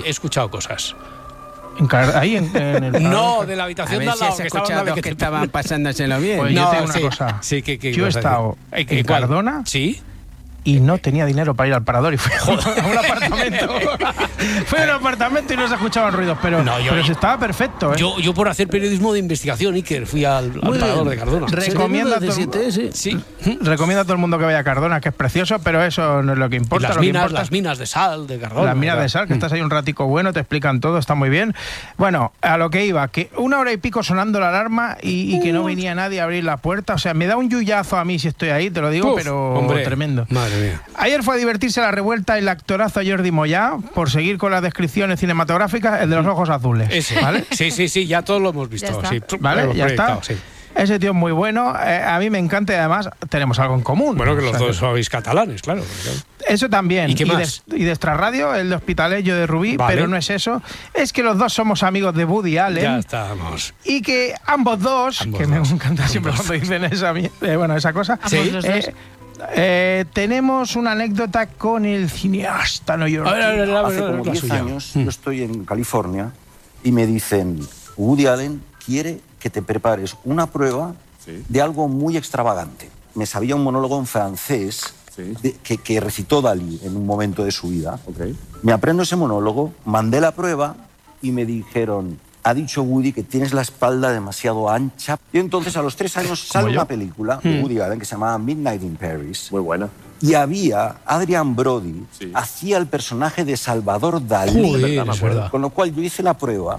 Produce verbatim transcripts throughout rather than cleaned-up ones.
he escuchado cosas. En car- ahí en, en el No, de la habitación de al lado. Si que escuchado estaban, dos que que te- estaban pasándoselo bien. Pues No, yo tengo una sí, cosa. sí, que- que yo he ibas a estado decir. en ¿Cuál? Cardona Sí. y no tenía dinero para ir al parador y fui a un apartamento. Fui a un apartamento y no se escuchaban ruidos, pero, No, yo- pero se estaba perfecto, ¿eh? Yo, yo por hacer periodismo de investigación, Iker, fui al, al parador de Cardona. Recomiendo a, todo, Sí. recomiendo a todo el mundo que vaya a Cardona, que es precioso, pero eso no es lo que Y importa. las lo que minas, importa las es minas de sal de Cardona. las minas ¿verdad? de sal, que estás ahí un ratico bueno, te explican todo, está muy bien. Bueno, a lo que iba, que una hora y pico sonando la alarma y, y que no venía nadie a abrir la puerta. O sea, me da un yuyazo a mí si estoy ahí, te lo digo, Uf, pero hombre, tremendo. Madre mía. Ayer fue a divertirse la revuelta el actorazo Jordi Moyá, por seguir con las descripciones cinematográficas, el de los ojos azules. Ese. ¿Vale? Sí, sí, sí, ya todos lo hemos visto. Ya está. Sí. ¿Vale? Lo hemos Ya está. proyectado, sí. Ese tío es muy bueno, eh, a mí me encanta y además tenemos algo en común. Bueno, que O los sea, dos sois catalanes, claro. Eso también. ¿Y qué de, más? y de Extrarradio, el de Hospitalet, de Rubí, Vale. pero no es eso. Es que los dos somos amigos de Woody Allen. Ya estamos. Y que ambos dos, Ambos que dos. me encanta siempre Ambos cuando dicen esa, mi- eh, bueno, esa cosa, Sí. Ambos los dos. eh, eh, tenemos una anécdota con el cineasta neoyorquino. A ver, a ver, a ver, a ver, Hace como la diez suya. años yo estoy en California y me dicen, Woody Allen quiere que te prepares una prueba de algo muy extravagante. Me sabía un monólogo en francés de- que, que recitó Dalí en un momento de su vida. Me aprendo ese monólogo, mandé la prueba y me dijeron, ha dicho Woody que tienes la espalda demasiado ancha. Y entonces a los tres años sale yo? una película de Woody Allen que se llamaba Midnight in Paris. Muy buena. Y había Adrian Brody, Sí. hacía el personaje de Salvador Dalí. Joder, es verdad. Con lo cual yo hice la prueba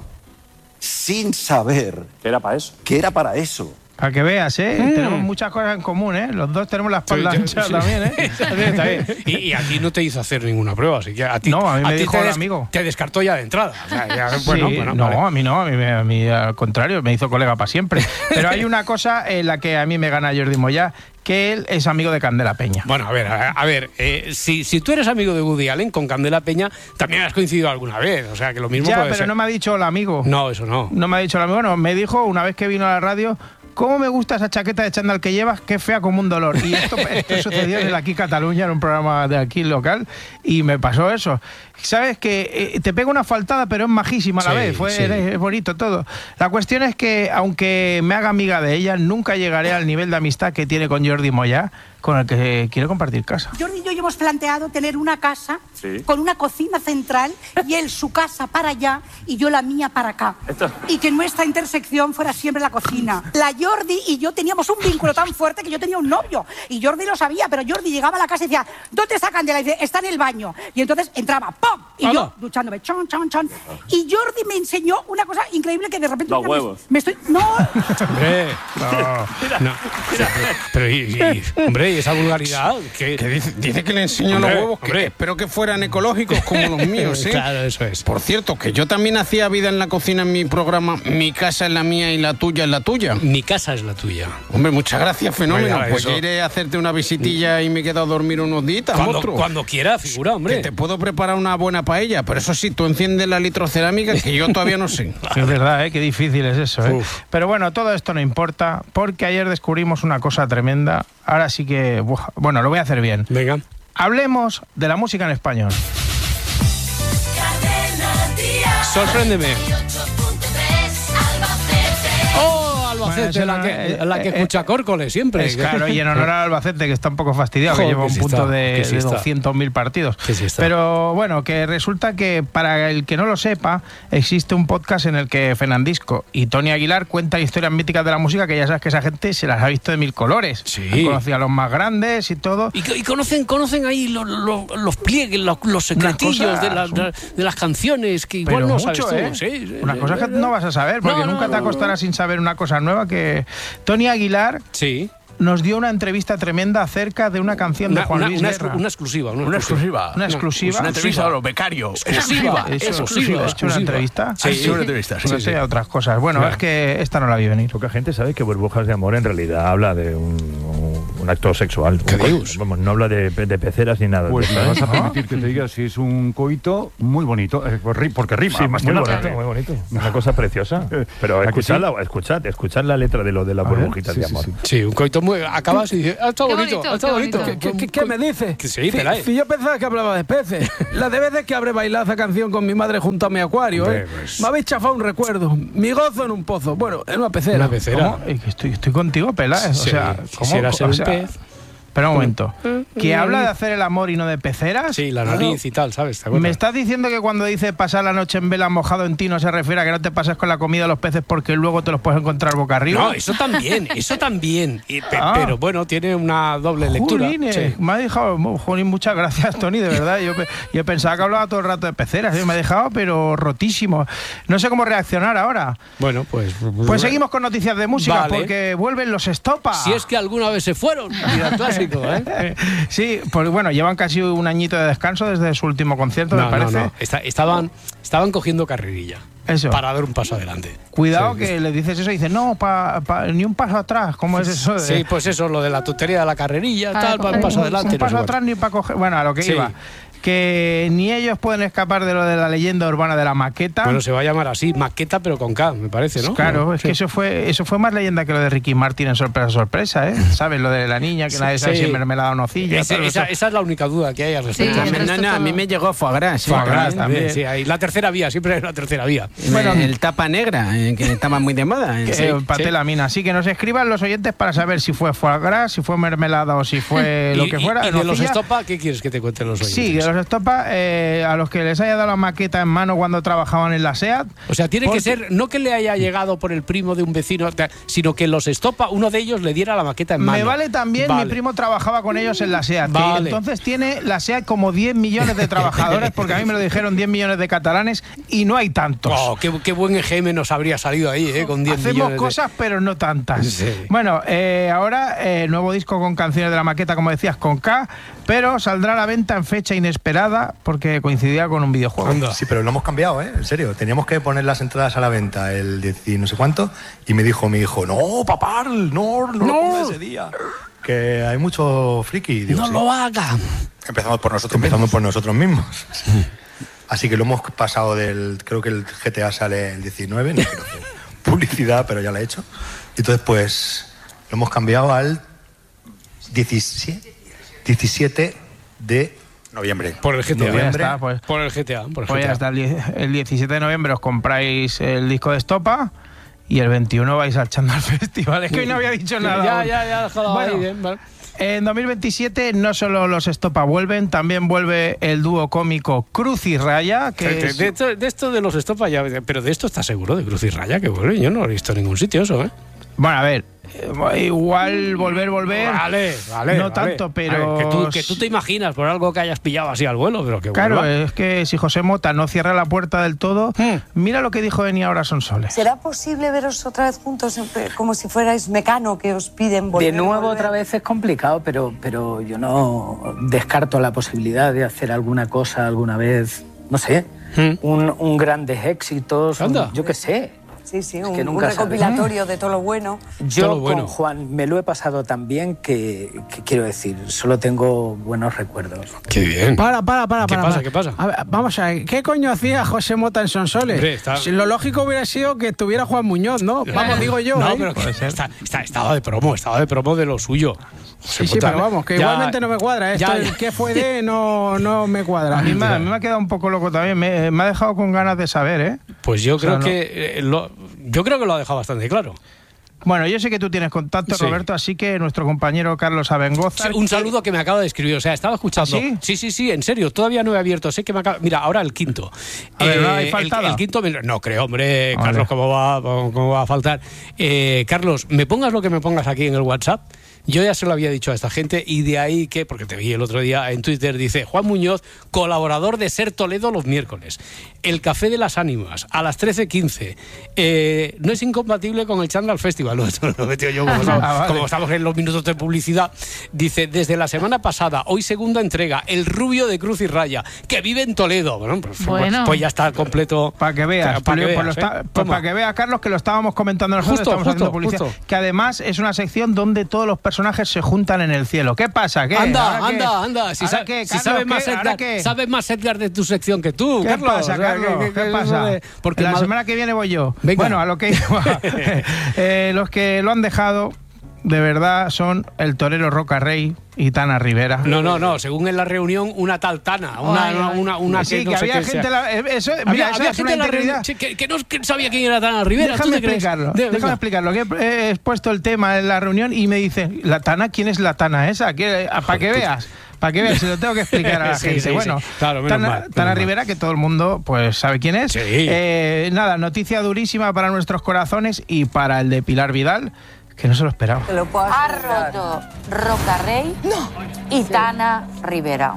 sin saber ¿Qué era para eso? que era para eso. Para que veas, ¿eh? Tenemos muchas cosas en común, ¿eh? Los dos tenemos la espalda Sí, yo- ancha sí. también, ¿eh? Está bien, está bien. Y, y a ti no te hizo hacer ninguna prueba, así que a ti, No, a mí me ti dijo te el des- amigo. Te descartó ya de entrada. O sea, ya, bueno, Sí, bueno, no, vale. a mí no, a mí, me- a mí al contrario, me hizo colega para siempre. Pero hay una cosa en la que a mí me gana Jordi Moyá, que él es amigo de Candela Peña. Bueno, a ver, a, a ver, eh, si, si tú eres amigo de Woody Allen, con Candela Peña también has coincidido alguna vez, o sea que lo mismo Ya, puede pero ser. no me ha dicho el amigo. No, eso no. No me ha dicho el amigo, no, me dijo una vez que vino a la radio, ¿cómo me gusta esa chaqueta de chándal que llevas? Qué fea como un dolor. Y esto, esto sucedió en el Aquí Cataluña, en un programa de aquí local, y me pasó eso. Sabes que eh, te pega una faltada, pero es majísima a la Sí, vez, fue sí. es bonito todo. La cuestión es que, aunque me haga amiga de ella, nunca llegaré al nivel de amistad que tiene con Jordi Moyá, con el que quiere compartir casa. Jordi y yo ya hemos planteado tener una casa Sí. con una cocina central y él su casa para allá y yo la mía para acá. Esto- Y que nuestra intersección fuera siempre la cocina. La Jordi y yo teníamos un vínculo tan fuerte que yo tenía un novio y Jordi lo sabía, pero Jordi llegaba a la casa y decía, ¿dónde está Candela? Y dice, está en el baño. Y entonces entraba, ¡pum! Y Hala. yo duchándome, chon, chon, chon. Y Jordi me enseñó una cosa increíble que de repente... Los un día me- huevos. Me estoy... No, Hombre, no, no. Pero, y, y- hombre, ¿y esa vulgaridad? ¿Qué? Que dice, dice que le enseñó Hombre, los huevos, que hombre. espero que fueran ecológicos como los míos, ¿eh? Claro, eso es. Por cierto, que yo también hacía vida en la cocina en mi programa Mi casa es la mía y la tuya es la tuya. Mi casa es la tuya. Hombre, muchas gracias, fenómeno. Oiga, pues eso- ya iré a hacerte una visitilla y me he quedado a dormir unos días, Cuando, monstruo. cuando quiera, figura, Que hombre. te puedo preparar una buena paella, pero eso sí, tú enciendes la litrocerámica que yo todavía no sé. Es verdad, ¿eh? Qué difícil es eso, ¿eh? Uf. Pero bueno, todo esto no importa, porque ayer descubrimos una cosa tremenda. Ahora sí que, buah, bueno, lo voy a hacer bien. Venga. Hablemos de la música en español. Sorpréndeme. ¡Oh, Albacete! Bueno, eso la, no- que, eh, la que eh, escucha Córcoles siempre. Es claro, y en honor al Albacete, que está un poco fastidiado, Joder, que lleva que un sí punto está, de, que sí de está. doscientos mil partidos. Que sí está. Pero bueno, que resulta que para el que no lo sepa, existe un podcast en el que Fernandisco y Tony Aguilar cuentan historias míticas de la música, que ya sabes que esa gente se las ha visto de mil colores. Sí. Han conocido a los más grandes y todo. Y, y conocen, conocen ahí los, los, los pliegues, los, los secretillos cosas, de, las- de, de las canciones que igual Pero no mucho, sabes tú. ¿eh? Sí, sí, Una sí, cosa sí, que no vas a saber, porque No, no, nunca te no, acostarás sin saber una cosa nueva. Que Tony Aguilar Sí. nos dio una entrevista tremenda acerca de una canción de Una, Juan una, Luis una, Guerra. exclu- una exclusiva. Una, Una exclusiva. Una exclusiva. Una entrevista a los becarios. Exclusiva. ¿Eso Exclusiva. ¿Ha hecho una exclusiva. entrevista? Sí. Ha hecho una entrevista, sí, No sí. sé, otras cosas. Bueno, Claro. es que esta no la vi venir. Poca gente sabe que Burbujas de Amor en realidad habla de un, un acto sexual. ¿Qué Un- dios? Vamos, no habla de, de peceras ni nada. Pues de me eso, vas ¿eh? a permitir que te diga si es un coito muy bonito, eh, por ri- porque rima. Sí, más muy que bonito, nada. muy bonito. Una cosa preciosa. Pero ¿A que escuchadla, escuchad, escuchad la letra de lo de las A ver, burbujitas sí, de sí, amor. sí. Sí, un coito muy... Acabas y dices, ah, está Qué bonito, bonito, ah, está qué bonito. bonito. ¿Qué, qué, qué me dices? Que sí, Si- Pelay. si yo pensaba que hablaba de peces. La de veces que habré bailado esa canción con mi madre junto a mi acuario, Hombre, ¿eh? pues- Me habéis chafado un recuerdo. Mi gozo en un pozo. Bueno, en una pecera. Una pecera. ¿Cómo? Eh, que Estoy, estoy contigo, Peláez. Sí, o sea, ¿cómo? quisiera ser O un sea, pez. Espera un momento. ¿Que habla de hacer el amor y no de peceras? Sí, la nariz y tal, ¿sabes? ¿Te acuerdas? ¿Me estás diciendo que cuando dice pasar la noche en vela mojado en ti no se refiere a que no te pases con la comida de los peces porque luego te los puedes encontrar boca arriba? No, eso también, eso también. Y pe- Ah. Pero bueno, tiene una doble lectura. Jolines, Sí. me ha dejado, Jolín, muchas gracias, Tony, de verdad. Yo, pe- yo pensaba que hablaba todo el rato de peceras, ¿eh? Me ha dejado, pero rotísimo. No sé cómo reaccionar ahora. Bueno, pues... Pues seguimos con noticias de música, Vale. porque vuelven los Estopa. Si es que alguna vez se fueron. Mira, clásico, ¿eh? Sí, pues bueno, llevan casi un añito de descanso desde su último concierto, No, me no, parece. no. Esta- estaban, estaban cogiendo carrerilla. Eso. Para dar un paso adelante. Cuidado Sí. que le dices eso y dices, no, pa- pa- ni un paso atrás. ¿Cómo es eso? de- Sí, pues eso, lo de la tontería de la carrerilla, Para tal, para un coger paso un- adelante. Un no paso sé cuánto. atrás ni para coger. Bueno, a lo que Sí. iba. Que ni ellos pueden escapar de lo de la leyenda urbana de la maqueta. Bueno, se va a llamar así, maqueta, pero con K, me parece, ¿no? Claro, es Sí. que eso fue eso fue más leyenda que lo de Ricky Martin en Sorpresa Sorpresa, ¿eh? ¿Sabes? Lo de la niña que Sí, nadie sabe sí. si es mermelada o nocilla. Ese- todo esa, eso. esa es la única duda que hay al respecto. Sí, A mí- el no, resto no, a mí todo. me llegó foie gras. sí, Foie gras también. también. Sí, hay la tercera vía, siempre hay una tercera vía. Bueno, el tapa negra, eh, que estaba muy de moda. eh. Que, Sí, eh, paté sí. la mina. Así que nos escriban los oyentes para saber si fue foie gras, si fue mermelada o si fue lo Y- que y- fuera. Y, de los nocilla. estopa, ¿qué quieres que te cuenten los oyentes? Sí, de los estopa, eh, a los que les haya dado la maqueta en mano cuando trabajaban en la SEAT. O sea, tiene Porque- que ser, no que le haya llegado por el primo de un vecino, ta- sino que los estopa, uno de ellos le diera la maqueta en mano. Me vale también, Vale. mi primo trabajaba con ellos en la SEAT. que Vale. entonces tiene la SEAT como diez millones de trabajadores, porque a mí me lo dijeron diez millones de catalanes y no hay tantos. Oh, qué, qué buen E G M nos habría salido ahí, ¿eh? Con diez Hacemos millones de- cosas, pero no tantas. Sí. Bueno, eh, ahora eh, nuevo disco con canciones de la maqueta, como decías, con K, pero saldrá a la venta en fecha inesperada porque coincidía con un videojuego. Anda. Sí, pero lo hemos cambiado, ¿eh? En serio. Teníamos que poner las entradas a la venta el diez y no sé cuánto. Y me dijo mi hijo, no, papá, no, no, lo pongas ese día. Que hay mucho friki. Digo, No sí. lo haga. Empezamos por nosotros Empezamos por nosotros mismos. Sí. Así que lo hemos pasado del... Creo que el G T A sale el diecinueve. No quiero hacer publicidad, pero ya lo he hecho. Y entonces, pues, lo hemos cambiado al diecisiete, diecisiete de noviembre. Por el G T A. Pues ya está, pues. Por el G T A. Por el Pues G T A. ya está, el die- el diecisiete de noviembre os compráis el disco de Estopa y el veintiuno vais al Chandal Festival. Es que hoy no había dicho nada. Ya, aún. ya, ya, déjalo Bueno, ahí, bien, vale. En dos mil veintisiete no solo los Estopa vuelven, también vuelve el dúo cómico Cruz y Raya, que De, es- de esto, de esto de los estopa ya, pero de esto estás seguro, de Cruz y Raya, que vuelve. Yo no lo he visto en ningún sitio eso, ¿eh? Bueno, a ver, eh, igual volver, volver. Vale, vale. No vale. tanto, pero- A ver, que, tú, que tú te imaginas por algo que hayas pillado así al vuelo, pero que Claro, vuelva. es que si José Mota no cierra la puerta del todo, Hmm. mira lo que dijo Eni Ahora Son Soles. ¿Será posible veros otra vez juntos, eh, como si fuerais Mecano que os piden volver? De nuevo volver? otra vez es complicado, pero, pero yo no descarto la posibilidad de hacer alguna cosa alguna vez, no sé, Hmm. un, un grandes éxitos, un- Anda. yo qué sé. Sí, sí, Es un, que un nunca sabes. recopilatorio de todo lo bueno. Yo Todo lo bueno. con Juan me lo he pasado tan bien que, que quiero decir, solo tengo buenos recuerdos. Qué bien. Para, para, para. ¿Qué para, pasa? para. ¿Qué pasa? A ver, vamos a ver, ¿qué coño hacía José Mota en Sonsoles? Hombre, está- Si lo lógico hubiera sido que estuviera Juan Muñoz, ¿no? Vamos, digo yo. No, ¿eh? pero que está- está- estaba de promo, estaba de promo de lo suyo. Sí, sí, pero vamos, que Ya- igualmente no me cuadra. Esto, ya- el que fue de no, no me cuadra. A mí, me, a mí me ha quedado un poco loco también. Me, me ha dejado con ganas de saber, ¿eh? Pues yo O sea, creo no- que eh, lo, yo creo que lo ha dejado bastante claro. Bueno, yo sé que tú tienes contacto, Sí. Roberto, así que nuestro compañero Carlos Abengoza... Sí, un saludo que me acaba de escribir, o sea, estaba escuchando. ¿Ah, sí? sí, sí, sí, en serio, todavía no he abierto, sé que me acaba... Mira, ahora el quinto. A ver, ¿no hay el, faltada? el quinto, me- no creo, hombre, Vale. Carlos, ¿cómo va, cómo va a faltar? Eh, Carlos, me pongas lo que me pongas aquí en el WhatsApp. Yo ya se lo había dicho a esta gente y de ahí que, porque te vi el otro día en Twitter, dice Juan Muñoz, colaborador de Ser Toledo los miércoles. El Café de las Ánimas, a las trece quince. Eh, no es incompatible con el Chandal Festival. Lo, lo he metido yo como, estamos, Ah, vale. como estamos en los minutos de publicidad. Dice, desde la semana pasada, hoy segunda entrega, El Rubio de Cruz y Raya, que vive en Toledo. Bueno, pues, Bueno. pues ya está completo. Para que veas, Para que Julio, pues veas, lo está- ¿eh? pues Toma. para que vea, Carlos, que lo estábamos comentando nosotros, Justo, estamos justo, haciendo publicidad. justo. Que además es una sección donde todos los personajes personajes se juntan en el cielo. ¿Qué pasa? ¿Qué? Anda, ¿Ahora anda, qué? anda. Si, ¿Ahora sa qué, si Carlos, sabes, qué? más ¿Ahora Edgar, qué? sabes más Edgar de tu sección que tú, ¿Qué Carlos. pasa, O sea, Carlos? que- ¿Qué, que- que- pasa? de- porque la mal- semana que viene voy yo. Venga. Bueno, a lo que iba. Eh, los que lo han dejado, de verdad, son el torero Roca Rey y Tana Rivera. No, no, no. Según en la reunión, una tal Tana. Una, Ay, una, ay. una, una Sí, que, no que sé había qué gente sea. la- eh, eso- mira, había, eso había es gente una en la reunión integridad. sí, que, que no que sabía quién era Tana Rivera. ¿Tú Déjame te crees? explicarlo, De- venga. déjame explicarlo. Que he expuesto el tema en la reunión y me dice, ¿la Tana? ¿Quién es la Tana esa? Para que veas. Para que veas, se lo tengo que explicar a la Sí, gente. sí, sí. Bueno, Claro, menos Tana, mal, menos Tana mal. Rivera, que todo el mundo pues sabe quién es. Sí. Eh, nada, noticia durísima para nuestros corazones y para el de Pilar Vidal, que no se lo esperaba. Ha roto Roca Rey y Tana Rivera.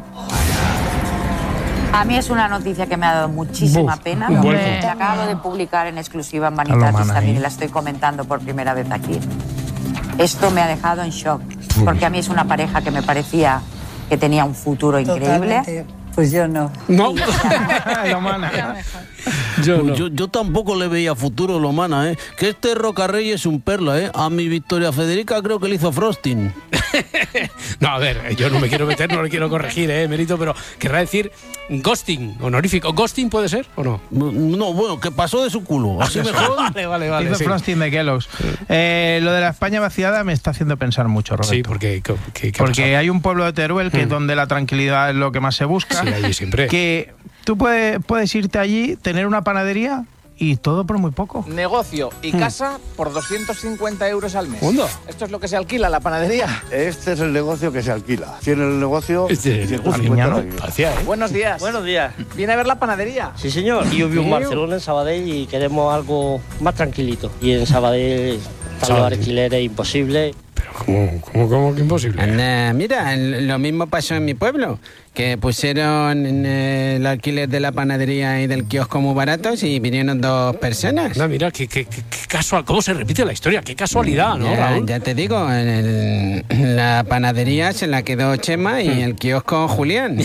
A mí es una noticia que me ha dado muchísima Buf, pena. un vuelco. La acabo de publicar en exclusiva en Palomana Vanitatis también ahí. y la estoy comentando por primera vez aquí. Esto me ha dejado en shock, porque a mí es una pareja que me parecía que tenía un futuro increíble. Totalmente. Pues yo no. No. Lomana. Yo no. Yo, yo tampoco le veía futuro, Lomana, ¿eh? Que este Roca Rey es un perla, ¿eh? A mi Victoria Federica creo que le hizo frosting. No, a ver, yo no me quiero meter, no le quiero corregir, eh, Mérito, pero querrá decir ghosting, honorífico. ¿Ghosting puede ser o no? No, bueno, que pasó de su culo. Así mejor. Vale, vale, vale. Hizo sí. frosting de Kellogg's. Eh, lo de la España vaciada me está haciendo pensar mucho, Roberto. Sí, porque ¿qué- qué- qué ha Porque pasado? hay un pueblo de Teruel que es Mm. donde la tranquilidad es lo que más se busca. Sí, allí siempre. Que tú puedes, puedes irte allí, tener una panadería y todo por muy poco. Negocio y casa por doscientos cincuenta euros al mes. ¿Onda? Esto es lo que se alquila la panadería. Este es el negocio que se alquila. Tiene el negocio Este, ciento cincuenta Arguiñano. euros. Parecía, ¿eh? Buenos días. Buenos días. ¿Viene a ver la panadería? Sí, señor. Yo vivo en Sí. Barcelona, en Sabadell, y queremos algo más tranquilito. Y en Sabadell están los Sabadell. alquileres imposibles. ¿Cómo, cómo, cómo que imposible? Anda, mira, lo mismo pasó en mi pueblo, que pusieron eh, el alquiler de la panadería y del kiosco muy baratos y vinieron dos personas. Anda, mira, qué, qué, qué, qué casual, cómo se repite la historia, qué casualidad, ¿no, ya, Raúl? ya te digo, en el- la panadería se la quedó Chema y el kiosco Julián.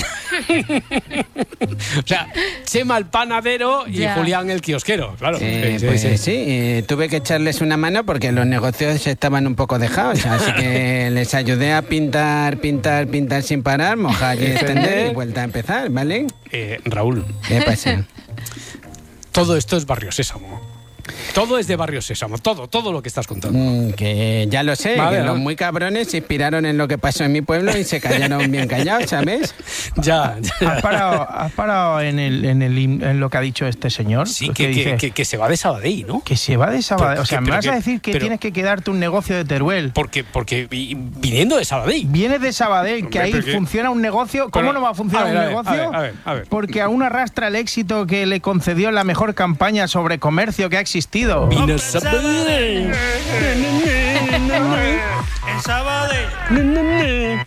O sea, Chema el panadero y Ya. Julián el kiosquero, claro. Eh, Sí, sí, pues sí. sí, eh, tuve que echarles una mano porque los negocios estaban un poco dejados, así que les ayudé a pintar, pintar, pintar sin parar, mojar y extender y vuelta a empezar, ¿vale? Eh, Raúl, ¿Qué pasa? todo esto es Barrio Sésamo. Todo es de Barrio Sésamo, todo, todo lo que estás contando. Mm, que ya lo sé, Vale, que ¿no? los muy cabrones se inspiraron en lo que pasó en mi pueblo y se callaron bien callados, ¿sabes? Ya, ¿Has parado, has parado en, el, en, el, him- en lo que ha dicho este señor? Sí, Pues que, que, dice, que- que se va de Sabadell, ¿no? que se va de Sabadell. Pero O sea, que- me pero vas a que- decir que pero- tienes que quedarte un negocio de Teruel. Porque, porque vi- viniendo de Sabadell. Vienes de Sabadell, que Hombre, ahí pero que- funciona un negocio. ¿Cómo Pero- no va a funcionar a ver, un a ver, negocio? a ver, a ver, a ver. Porque aún arrastra el éxito que le concedió la mejor campaña sobre comercio que ha existido. Vino Sabadell. En Sabadell.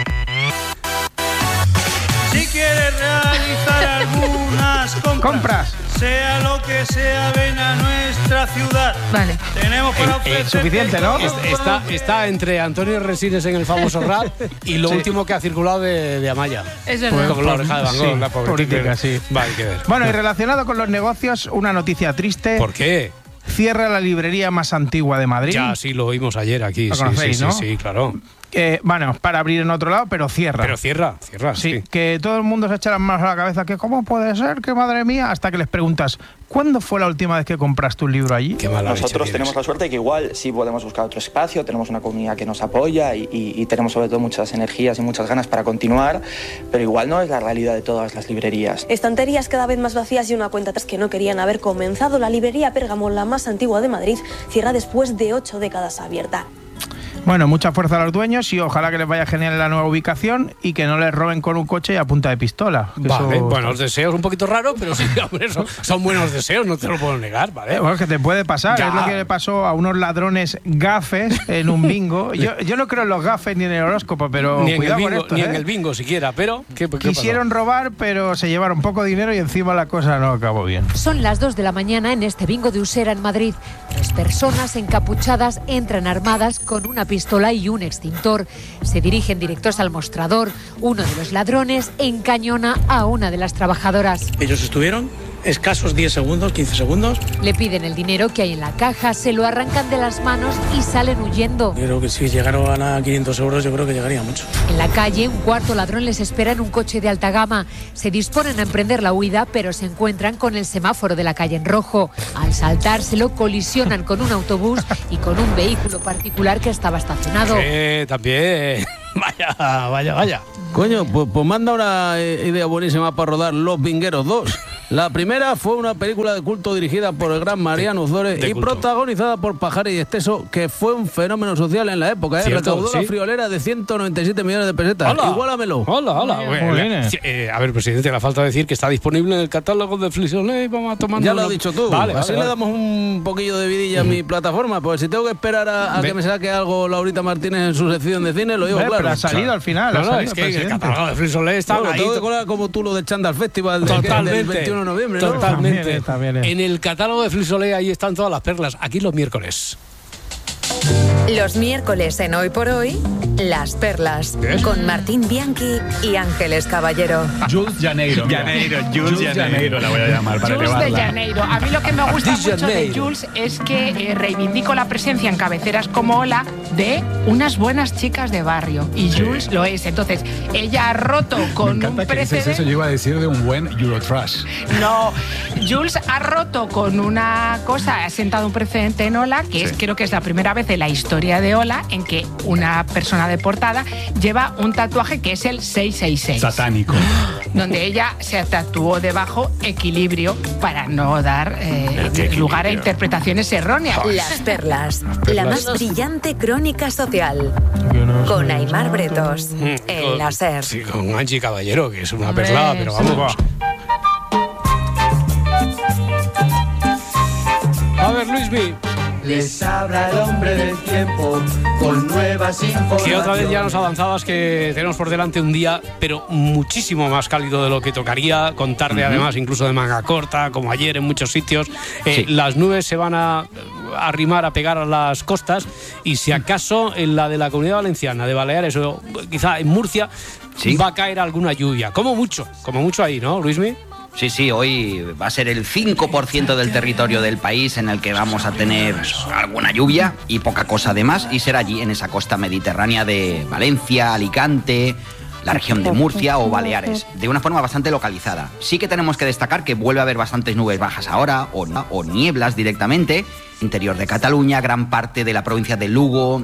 Si quieres realizar algunas compras, Compras. sea lo que sea, ven a nuestra ciudad. Vale. Tenemos para ofrecer suficiente, ¿no? Es- Está, está entre Antonio Resines en el famoso rap y lo Sí. último que ha circulado de, de Amaya. Es verdad. Como la oreja de Van Gogh, Sí, la pobre. política, sí. Vale, hay que ver. Bueno, y relacionado con los negocios, una noticia triste. ¿Por qué? Cierra la librería más antigua de Madrid. Ya, sí, lo oímos ayer aquí. Lo Sí, conocéis, sí, ¿no? sí, sí, claro. Eh, bueno, para abrir en otro lado, pero cierra. Pero cierra, cierra, Sí, sí. que todo el mundo se echa las manos a la cabeza, que cómo puede ser, que madre mía, hasta que les preguntas, ¿cuándo fue la última vez que compraste un libro allí? Qué mala leche Nosotros tienes. tenemos la suerte de que igual sí podemos buscar otro espacio, tenemos una comunidad que nos apoya y, y- y tenemos sobre todo muchas energías y muchas ganas para continuar, pero igual no es la realidad de todas las librerías. Estanterías cada vez más vacías y una cuenta atrás que no querían haber comenzado. La librería Pérgamo, la más antigua de Madrid, cierra después de ocho décadas abierta. Bueno, mucha fuerza a los dueños y ojalá que les vaya genial en la nueva ubicación y que no les roben con un coche y a punta de pistola. Que Vale, eso- bueno, los deseos un poquito raros, pero sí, hombre, son, son buenos deseos, no te lo puedo negar, ¿vale? Eh, Bueno, que te puede pasar, Ya. es lo que le pasó a unos ladrones gafes en un bingo. Yo, yo no creo en los gafes ni en el horóscopo, pero ni en, el cuidado con bingo, esto, ni ¿eh? en el bingo siquiera, pero ¿qué, qué Quisieron robar, pero se llevaron poco dinero y encima la cosa no acabó bien. Son las dos de la mañana en este bingo de Usera en Madrid. Tres personas encapuchadas entran armadas con una pistola y un extintor. Se dirigen directos al mostrador. Uno de los ladrones encañona a una de las trabajadoras. Ellos estuvieron escasos diez segundos, quince segundos. Le piden el dinero que hay en la caja, se lo arrancan de las manos y salen huyendo. Creo que si llegaron a quinientos euros, yo creo que llegaría mucho. En la calle, un cuarto ladrón les espera en un coche de alta gama. Se disponen a emprender la huida, pero se encuentran con el semáforo de la calle en rojo. Al saltárselo, colisionan con un autobús y con un vehículo particular que estaba estacionado. Eh, también. Vaya, vaya, vaya. Coño, pues, pues manda una idea buenísima para rodar Los Vingueros dos. La primera fue una película de culto dirigida por el gran Mariano Ozores y culto. protagonizada por Pajares y Esteso, que fue un fenómeno social en la época. ¿eh? Recaudó ¿sí? la friolera de ciento noventa y siete millones de pesetas. Hola. Igualamelo. Hola, hola. Bueno, eh, a ver, presidente, la falta decir que está disponible en el catálogo de Flixolé. Vamos a tomar. Ya lo has dicho tú. Vale, Así vale, le vale. damos un poquillo de vidilla a mi plataforma. Pues si tengo que esperar a, a que me saque algo Laurita Martínez en su sección de cine, lo digo Ve, claro. Pero ha salido al final. No, ha no, salido es que el el catálogo de Flixolé está bueno, ahí. tengo que colar como tú lo de Chandal Festival del, Totalmente. del veintiuno de noviembre, ¿no? Totalmente. También es, también es. En el catálogo de Flixolé ahí están todas las perlas. Aquí los miércoles. Los miércoles en Hoy por Hoy, Las Perlas, ¿Qué es? con Martín Bianchi y Ángeles Caballero. Jules Janeiro. Janeiro, Jules Janeiro la voy a llamar para Jules de elevarla. Janeiro. A mí lo que me gusta Martí mucho de Janeiro. Jules es que eh, reivindico la presencia en cabeceras como Hola de unas buenas chicas de barrio. Y Sí. Jules lo es. Entonces, ella ha roto con Me un encanta que dices precedente. eso, yo iba a decir de un buen Eurotrash. No, Jules ha roto con una cosa, ha sentado un precedente en Hola, que es, Sí. creo que es la primera vez en la historia de Hola en que una persona de portada lleva un tatuaje que es el seiscientos sesenta y seis. Satánico. Donde ella se tatuó debajo equilibrio para no dar eh, lugar a interpretaciones erróneas. Las Perlas, la más brillante crónica social. Con Aimar Bretos, en la SER. Sí, con Angie Caballero, que es una Hombre, perla, pero sí. vamos. A ver, Luismi. Les habla el hombre del tiempo con nuevas informaciones. Que otra vez ya nos avanzabas que tenemos por delante un día, pero muchísimo más cálido de lo que tocaría, con tarde Ujú. además incluso de manga corta, como ayer en muchos sitios. Eh, Sí. Las nubes se van a arrimar, a pegar a las costas, y si acaso en la de la Comunidad Valenciana, de Baleares o quizá en Murcia, Sí. va a caer alguna lluvia. Como mucho, como mucho ahí, ¿no, Luismi? Sí, sí, hoy va a ser el cinco por ciento del territorio del país en el que vamos a tener alguna lluvia y poca cosa además, y será allí en esa costa mediterránea de Valencia, Alicante, la región de Murcia o Baleares, de una forma bastante localizada. Sí que tenemos que destacar que vuelve a haber bastantes nubes bajas ahora, o, o nieblas directamente, interior de Cataluña, gran parte de la provincia de Lugo,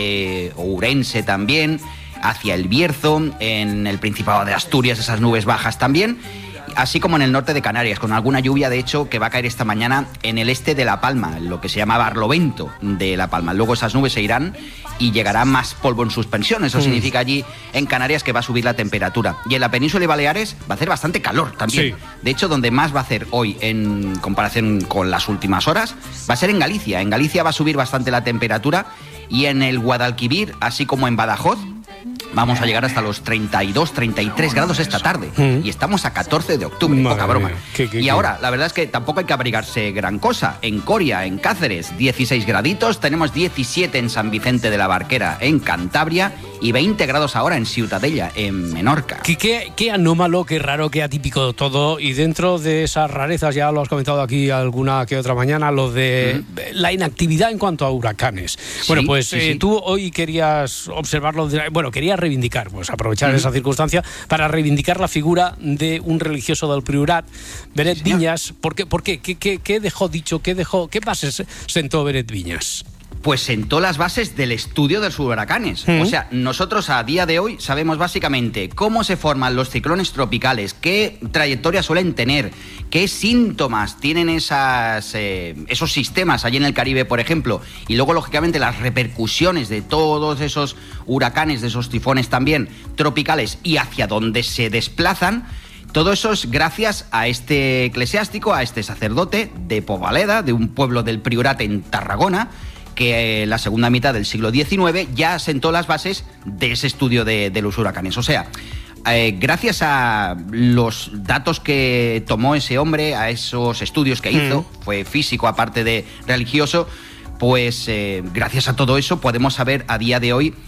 de Ourense también, hacia el Bierzo, en el Principado de Asturias esas nubes bajas también, así como en el norte de Canarias, con alguna lluvia, de hecho, que va a caer esta mañana en el este de La Palma, lo que se llama Barlovento de La Palma. Luego esas nubes se irán y llegará más polvo en suspensión. Eso Mm. significa allí en Canarias que va a subir la temperatura. Y en la península de Baleares va a hacer bastante calor también. Sí. De hecho, donde más va a hacer hoy en comparación con las últimas horas va a ser en Galicia. En Galicia va a subir bastante la temperatura, y en el Guadalquivir, así como en Badajoz, vamos a llegar hasta los treinta y dos, treinta y tres grados esta tarde. Mm. Y estamos a catorce de octubre, Madre poca broma. mía. ¿Qué, qué, y qué? ahora, la verdad es que tampoco hay que abrigarse gran cosa. En Coria, en Cáceres, dieciséis graditos. Tenemos diecisiete en San Vicente de la Barquera, en Cantabria. Y veinte grados ahora en Ciutadella, en Menorca. Qué, qué, qué anómalo, qué raro, qué atípico todo. Y dentro de esas rarezas, ya lo has comentado aquí alguna que otra mañana, lo de la inactividad en cuanto a huracanes. Bueno, pues sí, eh, sí. tú hoy querías observarlo, de- bueno, querías reivindicar, pues aprovechar Ujú. esa circunstancia para reivindicar la figura de un religioso del Priorat, Benet Viñas. ¿Por qué? ¿Por qué? ¿Qué, qué, qué dejó dicho? ¿Qué dejó? ¿Qué bases sentó Benet Viñas? Pues sentó las bases del estudio de los huracanes. Mm. O sea, nosotros a día de hoy sabemos básicamente cómo se forman los ciclones tropicales, qué trayectoria suelen tener, qué síntomas tienen esas, eh, esos sistemas allí en el Caribe, por ejemplo, y luego, lógicamente, las repercusiones de todos esos huracanes, de esos tifones también tropicales y hacia dónde se desplazan. Todo eso es gracias a este eclesiástico, a este sacerdote de Povaleda, de un pueblo del Priorat en Tarragona, que en la segunda mitad del siglo diecinueve ya sentó las bases de ese estudio de, de los huracanes. O sea, eh, gracias a los datos que tomó ese hombre, a esos estudios que hizo, Mm. fue físico aparte de religioso, pues eh, gracias a todo eso podemos saber a día de hoy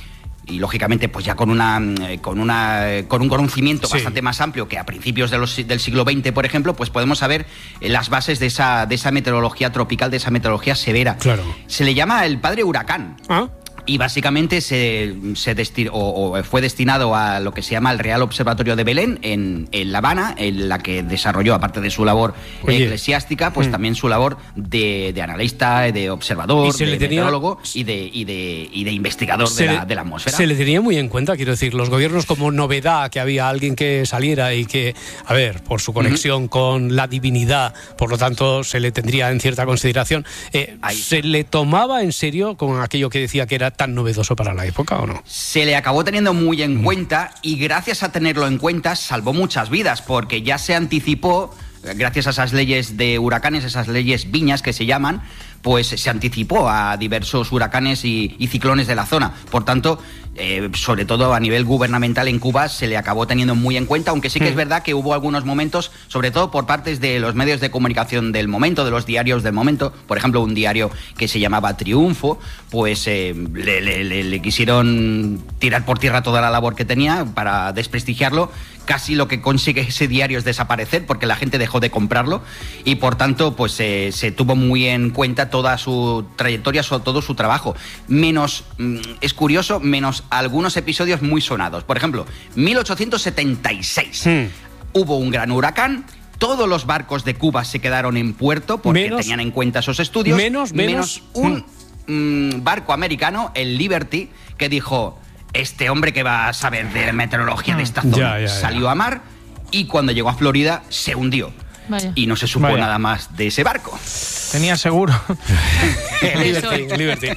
y lógicamente pues ya con una con una con un conocimiento sí. bastante más amplio que a principios de los, del siglo veinte, por ejemplo, pues podemos saber las bases de esa de esa meteorología tropical, de esa meteorología severa. Claro. Se le llama el padre huracán. ¿Ah? Y básicamente se, se desti- o, o fue destinado a lo que se llama el Real Observatorio de Belén, en, en La Habana, en la que desarrolló, aparte de su labor Oye. eclesiástica, pues mm. también su labor de, de analista, de observador, de tenía... meteorólogo y de, y, de, y de investigador de la, de la atmósfera. Se le tenía muy en cuenta, quiero decir, los gobiernos como novedad, que había alguien que saliera y que, a ver, por su conexión mm-hmm. con la divinidad, por lo tanto se le tendría en cierta consideración. Eh, ¿Se le tomaba en serio con aquello que decía que era tan novedoso para la época o no? Se le acabó teniendo muy en cuenta y gracias a tenerlo en cuenta salvó muchas vidas, porque ya se anticipó, gracias a esas leyes de huracanes, esas leyes viñas que se llaman, pues se anticipó a diversos huracanes y, y ciclones de la zona. Por tanto, eh, sobre todo a nivel gubernamental en Cuba se le acabó teniendo muy en cuenta, aunque sí que es verdad que hubo algunos momentos, sobre todo por partes de los medios de comunicación del momento, de los diarios del momento, por ejemplo un diario que se llamaba Triunfo, pues eh, le, le, le, le quisieron tirar por tierra toda la labor que tenía para desprestigiarlo. Casi lo que consigue ese diario es desaparecer porque la gente dejó de comprarlo y por tanto pues eh, se tuvo muy en cuenta toda su trayectoria, todo su trabajo. Menos, mm, es curioso, menos algunos episodios muy sonados. Por ejemplo, mil ochocientos setenta y seis hmm. hubo un gran huracán. Todos los barcos de Cuba se quedaron en puerto porque menos, tenían en cuenta esos estudios. Menos, menos, menos un hmm. mm, barco americano, el Liberty, que dijo... Este hombre que va a saber de meteorología de esta zona ya, ya, ya. salió a mar y cuando llegó a Florida se hundió. Vaya. Y no se supo Vaya. nada más de ese barco. Tenía seguro. Liberty, Liberty.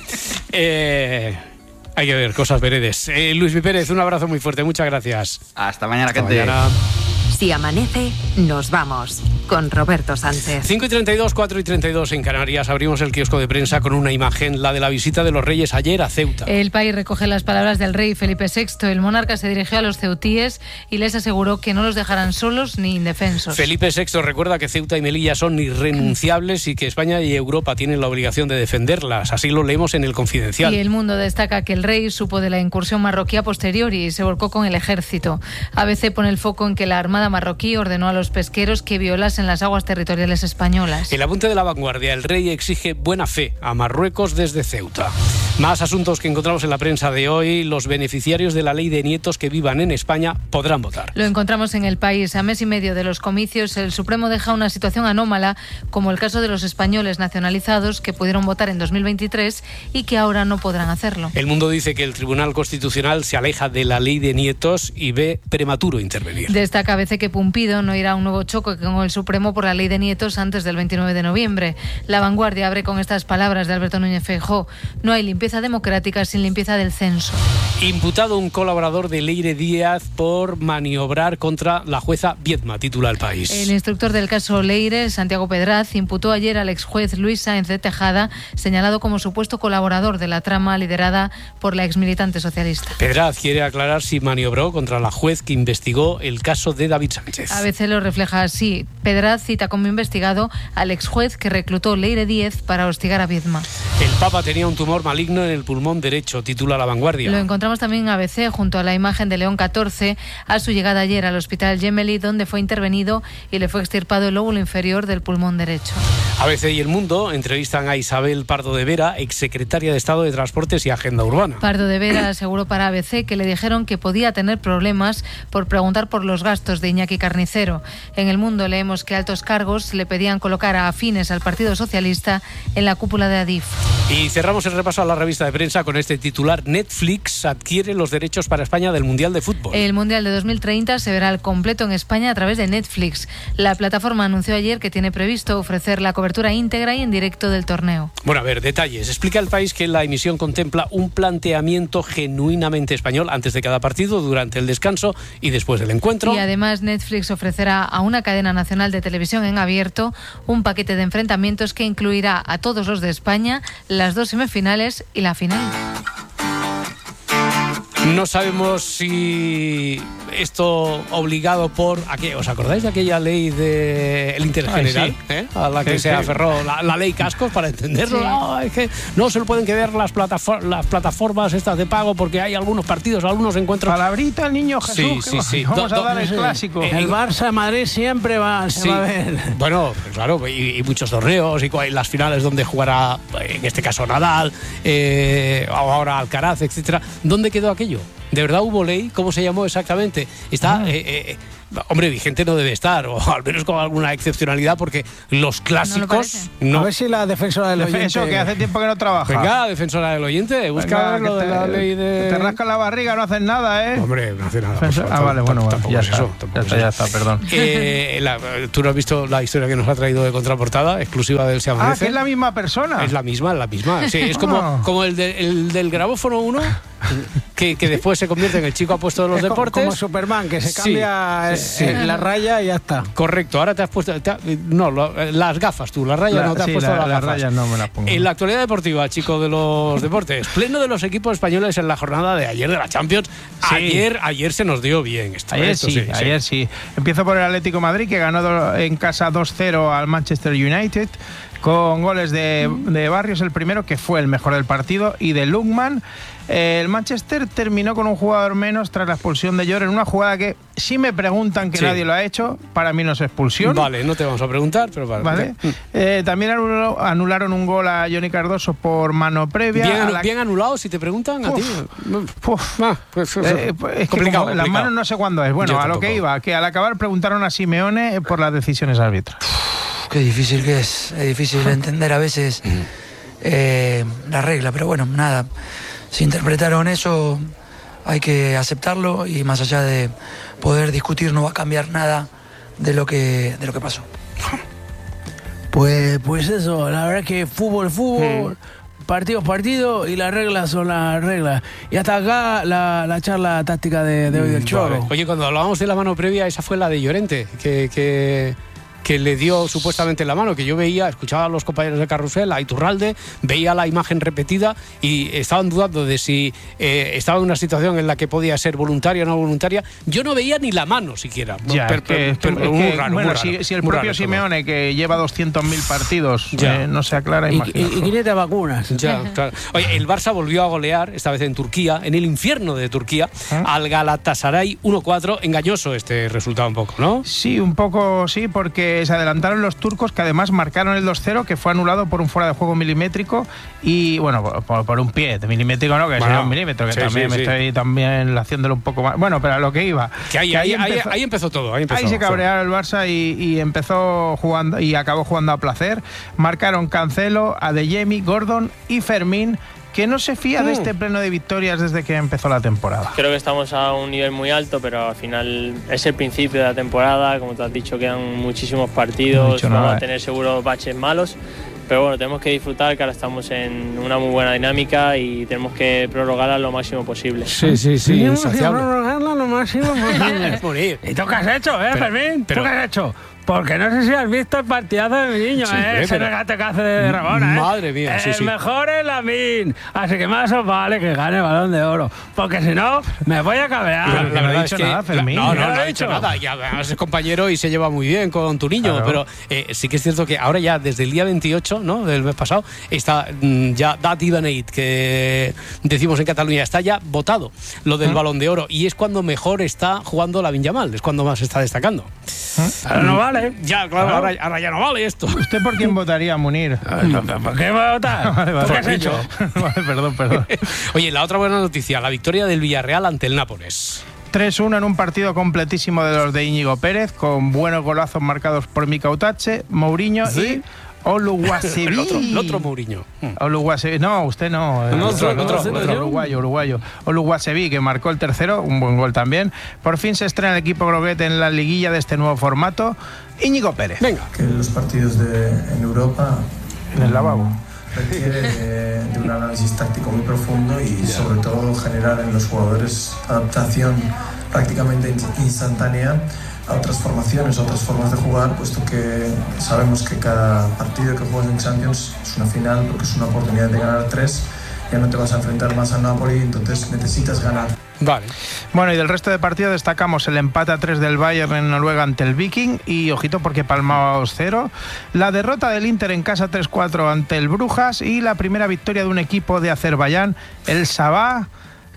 Eh, hay que ver cosas veredes. Eh, Luis Mi Pérez, un abrazo muy fuerte. Muchas gracias. Hasta mañana, Hasta gente. Mañana. Si amanece, nos vamos con Roberto Sánchez. cinco y treinta y dos, cuatro y treinta y dos en Canarias. Abrimos el kiosco de prensa con una imagen, la de la visita de los reyes ayer a Ceuta. El País recoge las palabras del rey Felipe sexto. El monarca se dirigió a los ceutíes y les aseguró que no los dejarán solos ni indefensos. Felipe sexto recuerda que Ceuta y Melilla son irrenunciables y que España y Europa tienen la obligación de defenderlas. Así lo leemos en El Confidencial. Y El Mundo destaca que el rey supo de la incursión marroquí a posteriori y se volcó con el ejército. A B C pone el foco en que la Armada marroquí ordenó a los pesqueros que violasen las aguas territoriales españolas. El apunte de La Vanguardia, el rey exige buena fe a Marruecos desde Ceuta. Más asuntos que encontramos en la prensa de hoy. Los beneficiarios de la ley de nietos que vivan en España podrán votar. Lo encontramos en El País. A mes y medio de los comicios, el Supremo deja una situación anómala, como el caso de los españoles nacionalizados que pudieron votar en dos mil veintitrés y que ahora no podrán hacerlo. El Mundo dice que el Tribunal Constitucional se aleja de la ley de nietos y ve prematuro intervenir. Destaca A B C que Pumpido no irá a un nuevo choque con el Supremo por la ley de nietos antes del veintinueve de noviembre. La Vanguardia abre con estas palabras de Alberto Núñez Feijóo: no hay limpieza democrática sin limpieza del censo. Imputado un colaborador de Leire Díaz por maniobrar contra la jueza Viedma, titula El País. El instructor del caso Leire, Santiago Pedraz, imputó ayer al exjuez Luis Sáenz de Tejada, señalado como supuesto colaborador de la trama liderada por la exmilitante socialista. Pedraz quiere aclarar si maniobró contra la juez que investigó el caso de David Sánchez. A B C lo refleja así. Pedraz cita como investigado al exjuez que reclutó Leire Díez para hostigar a Viedma. El Papa tenía un tumor maligno en el pulmón derecho, titula La Vanguardia. Lo encontramos también en A B C junto a la imagen de León catorce a su llegada ayer al hospital Gemelli, donde fue intervenido y le fue extirpado el lóbulo inferior del pulmón derecho. A B C y El Mundo entrevistan a Isabel Pardo de Vera, exsecretaria de Estado de Transportes y Agenda Urbana. Pardo de Vera aseguró para A B C que le dijeron que podía tener problemas por preguntar por los gastos de Iñaki Carnicero. En El Mundo leemos que altos cargos le pedían colocar a afines al Partido Socialista en la cúpula de Adif. Y cerramos el repaso a la revista de prensa con este titular: Netflix adquiere los derechos para España del Mundial de Fútbol. El Mundial de dos mil treinta se verá al completo en España a través de Netflix. La plataforma anunció ayer que tiene previsto ofrecer la cobertura íntegra y en directo del torneo. Bueno, a ver, detalles. Explica El País que la emisión contempla un planteamiento genuinamente español antes de cada partido, durante el descanso y después del encuentro. Y además Netflix ofrecerá a una cadena nacional de televisión en abierto un paquete de enfrentamientos que incluirá a todos los de España, las dos semifinales y la final. No sabemos si esto obligado por... ¿a ¿Os acordáis de aquella ley del interés Ay, general? sí. ¿eh? A la que Sí, se sí. aferró la, la ley Cascos, para entenderlo. Sí. No, es que no se lo pueden quedar las, platafor- las plataformas estas de pago porque hay algunos partidos, algunos encuentros... Palabrita al niño Jesús. Sí, que sí, va- sí. Vamos Do- a do- dar el sí. clásico. Eh, El Barça Madrid siempre va, se Sí. va a ver. Bueno, claro, y, y muchos torneos y cu- las finales donde jugará, en este caso Nadal, eh, o ahora Alcaraz, etcétera. ¿Dónde quedó aquello? ¿De verdad hubo ley? ¿Cómo se llamó exactamente? Está, eh, eh, hombre, vigente no debe estar, o al menos con alguna excepcionalidad, porque los clásicos no. A ver si la defensora del oyente... Eso, que hace tiempo que no trabaja. Venga, defensora del oyente, busca Venga, lo que de te- la ley de... que te rascas la barriga, no haces nada, ¿eh? Hombre, no hace nada. por Defensor- favor, ah, vale, bueno, tampoco ya es está, eso, ya tampoco es está, eso. ya está, perdón. Eh, la- ¿Tú no has visto la historia que nos ha traído de contraportada, exclusiva del Se Ah, Amanece? que es la misma persona. Es la misma, es la misma. Sí, es como, Ah. como el, de- el del grabófono uno, que, que después se convierte en el chico apuesto de los Es co- deportes. como Superman, que se Sí, cambia sí. eh, la raya y ya está. Correcto, ahora te has puesto... te ha- no, lo- las gafas tú, la raya La- no te has sí, puesto la- las las gafas. rayas no me las pongo. En la actualidad deportiva, chico de los deportes, pleno de los equipos españoles en la jornada de ayer de la Champions. Sí. Ayer, ayer se nos dio bien esto. Ayer esto sí, ayer sí. Empiezo por el Atlético de Madrid, que ganó do- en casa dos cero al Manchester United, con goles de, de Barrios, el primero, que fue el mejor del partido, y de Lukman. El Manchester terminó con un jugador menos tras la expulsión de Llor en una jugada que, si me preguntan que Sí. nadie lo ha hecho, para mí no es expulsión. Vale, no te vamos a preguntar, pero vale. ¿Vale? Eh, también anuló- anularon un gol a Johnny Cardoso por mano previa. Bien, a anu- la- bien anulado, si te preguntan a ti. Uf. Ah, pues, eso- Eh, pues es que complicado, como las complicado. manos no sé cuándo es. Bueno, Yo a lo tampoco. que iba, que al acabar preguntaron a Simeone eh, por las decisiones arbitrales. Qué difícil que es, es difícil de entender a veces eh, la regla, pero bueno, nada, si interpretaron eso hay que aceptarlo y más allá de poder discutir no va a cambiar nada de lo que, de lo que pasó. Pues, pues eso, la verdad es que fútbol, fútbol, partido, partido y las reglas son las reglas. Y hasta acá la, la charla táctica de, de hoy del Choro. Vale. Oye, cuando hablábamos de la mano previa, esa fue la de Llorente, que, que, que le dio supuestamente la mano, que yo veía, escuchaba a los compañeros de Carrusel, a Iturralde, veía la imagen repetida y estaban dudando de si eh, estaba en una situación en la que podía ser voluntaria o no voluntaria. Yo no veía ni la mano siquiera. Ya, Per- es que- per- es que- per- es muy que, raro, muy bueno, raro, si, si el muy propio raro todo. Simeone, que lleva doscientos mil partidos, Ya. eh, no se aclara, Y, imagino. y- y quinientas vacunas. Ya, claro. Oye, el Barça volvió a golear, esta vez en Turquía, en el infierno de Turquía, al Galatasaray uno cuatro. Engañoso este resultado un poco, ¿no? Sí, un poco sí, porque se adelantaron los turcos, que además marcaron el dos cero, que fue anulado por un fuera de juego milimétrico y, bueno, por, por- por un pie, de milimétrico no, que Bueno, sería un milímetro, que sí, también sí, me sí. estoy también haciéndolo un poco más. Bueno, pero a lo que iba. Que ahí, que ahí, ahí- empezó- ahí empezó todo. Ahí, empezó. Ahí se cabrearon el Barça y, y empezó jugando y acabó jugando a placer. Marcaron Cancelo, Adeyemi, Gordon y Fermín, que no se fía de Mm. este pleno de victorias desde que empezó la temporada. Creo que estamos a un nivel muy alto, pero al final es el principio de la temporada. Como tú has dicho, quedan muchísimos No he partidos, dicho vamos nada, a eh. tener seguro baches malos. Pero bueno, tenemos que disfrutar, que ahora estamos en una muy buena dinámica y tenemos que prorrogarla lo máximo posible. Sí, sí, sí, Tenemos que insaciable. prorrogarla lo máximo posible. Morir. ¿Y tú qué has hecho, eh, Pero- Fermín? pero- ¿Tú qué has hecho? Porque no sé si has visto el partidazo de mi niño, Sí, ¿eh? hombre, Ese pero- regate que hace de Rabona, ¿eh? Madre mía, sí, El sí. mejor es Lamine. Así que más os vale que gane el Balón de Oro. Porque si no, me voy a cabrear. Pero no la ha verdad dicho es que nada, Fermín. No, no, ¿No no, lo ha ha dicho dicho? nada. Y además es compañero y se lleva muy bien con tu niño. Claro. Pero eh, sí que es cierto que ahora ya desde el día veintiocho, ¿no?, del mes pasado, está mm, ya Dat Ibaneit, que decimos en Cataluña, está ya votado lo del Balón de Oro. Y es cuando mejor está jugando Lamine Yamal, es cuando más está destacando. Ahora no vale. Ya, claro, ahora, ahora ya no vale esto. ¿Usted por quién votaría, Munir? ¿Por qué voy a votar? Vale, vale. ¿Tú qué has hecho? Vale, perdón, perdón. Oye, la otra buena noticia, la victoria del Villarreal ante el Nápoles. tres uno en un partido completísimo de los de Íñigo Pérez, con buenos golazos marcados por Mika Utache, Mourinho ¿Sí? y Oluwasevi. El otro, el otro Mourinho. Oluwasevi, no, usted no. el No, otro, otro, el otro, otro, otro, otro. uruguayo, uruguayo. Oluwasevi, que marcó el tercero, un buen gol también. Por fin se estrena el equipo groguete en la liguilla de este nuevo formato. Íñigo Pérez. Venga. Que los partidos de, en Europa En el lavabo. requiere de, de un análisis táctico muy profundo y sobre todo generar en los jugadores adaptación prácticamente in- instantánea a otras formaciones, a otras formas de jugar, puesto que sabemos que cada partido que juegas en Champions es una final porque es una oportunidad de ganar tres ya no te vas a enfrentar más al Napoli, entonces necesitas ganar. Vale. Bueno, y del resto de partidos destacamos el empate a tres del Bayern en Noruega ante el Viking y, ojito, porque palmaba dos cero, la derrota del Inter en casa tres cuatro ante el Brujas y la primera victoria de un equipo de Azerbaiyán, el Sabah,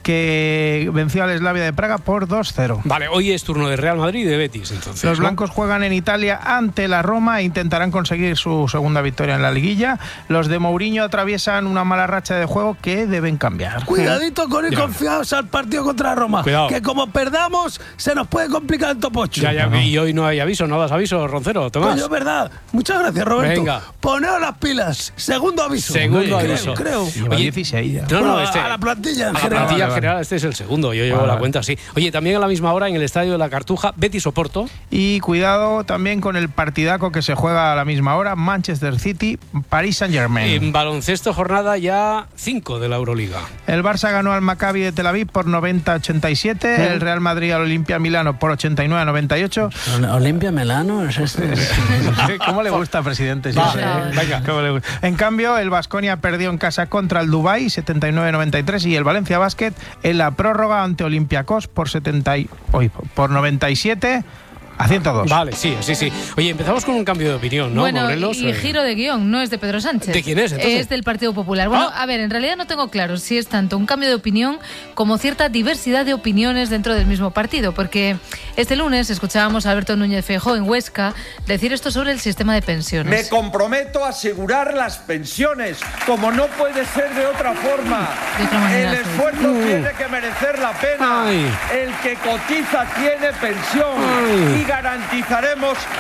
que venció al Slavia de Praga por dos cero. Vale, hoy es turno de Real Madrid y de Betis, entonces. Los ¿no? blancos juegan en Italia ante la Roma e intentarán conseguir su segunda victoria en la liguilla. Los de Mourinho atraviesan una mala racha de juego que deben cambiar. Cuidadito con ir Ya. confiados al partido contra Roma. Cuidado. Que como perdamos, se nos puede complicar el topocho. Ya, ya, y hoy no hay aviso, no das aviso, Roncero, Tomás. Coño, es verdad. Muchas gracias, Roberto. Venga. Poneos las pilas. Segundo aviso. Segundo Creo, aviso. Creo. Lleva dieciséis ya. No, no, Bueno, este, a la plantilla en a la general. plantilla Vale, vale. general, este es el segundo, yo llevo Vale, la vale. cuenta, sí. Oye, también a la misma hora en el Estadio de la Cartuja, Betis Oporto. Y cuidado también con el partidaco que se juega a la misma hora, Manchester City, Paris Saint-Germain. En baloncesto, jornada ya cinco de la Euroliga. El Barça ganó al Maccabi de Tel Aviv por noventa a ochenta y siete, el Real Madrid al Olimpia Milano por ochenta y nueve a noventa y ocho. Olimpia Melano, ¿es este? ¿Cómo le gusta, presidente? Sí, Va, sí. venga. ¿Cómo le gusta? En cambio, el Baskonia perdió en casa contra el Dubái setenta y nueve a noventa y tres y el Valencia Basket en la prórroga ante Olympiacos por setenta y, uy, por noventa y siete a ciento dos. Vale, sí, sí, sí. Oye, empezamos con un cambio de opinión, ¿no, Bueno, Morelos? y Eh, giro de guión, no es de Pedro Sánchez. ¿De quién es, entonces? Es del Partido Popular. Bueno, Ah. a ver, en realidad no tengo claro si es tanto un cambio de opinión como cierta diversidad de opiniones dentro del mismo partido, porque este lunes escuchábamos a Alberto Núñez Feijóo en Huesca decir esto sobre el sistema de pensiones. Me comprometo a asegurar las pensiones, como no puede ser de otra forma. De otra manera, El sí. esfuerzo Uh. tiene que merecer la pena. Ay. El que cotiza tiene pensión. Ay. Y garantizaremos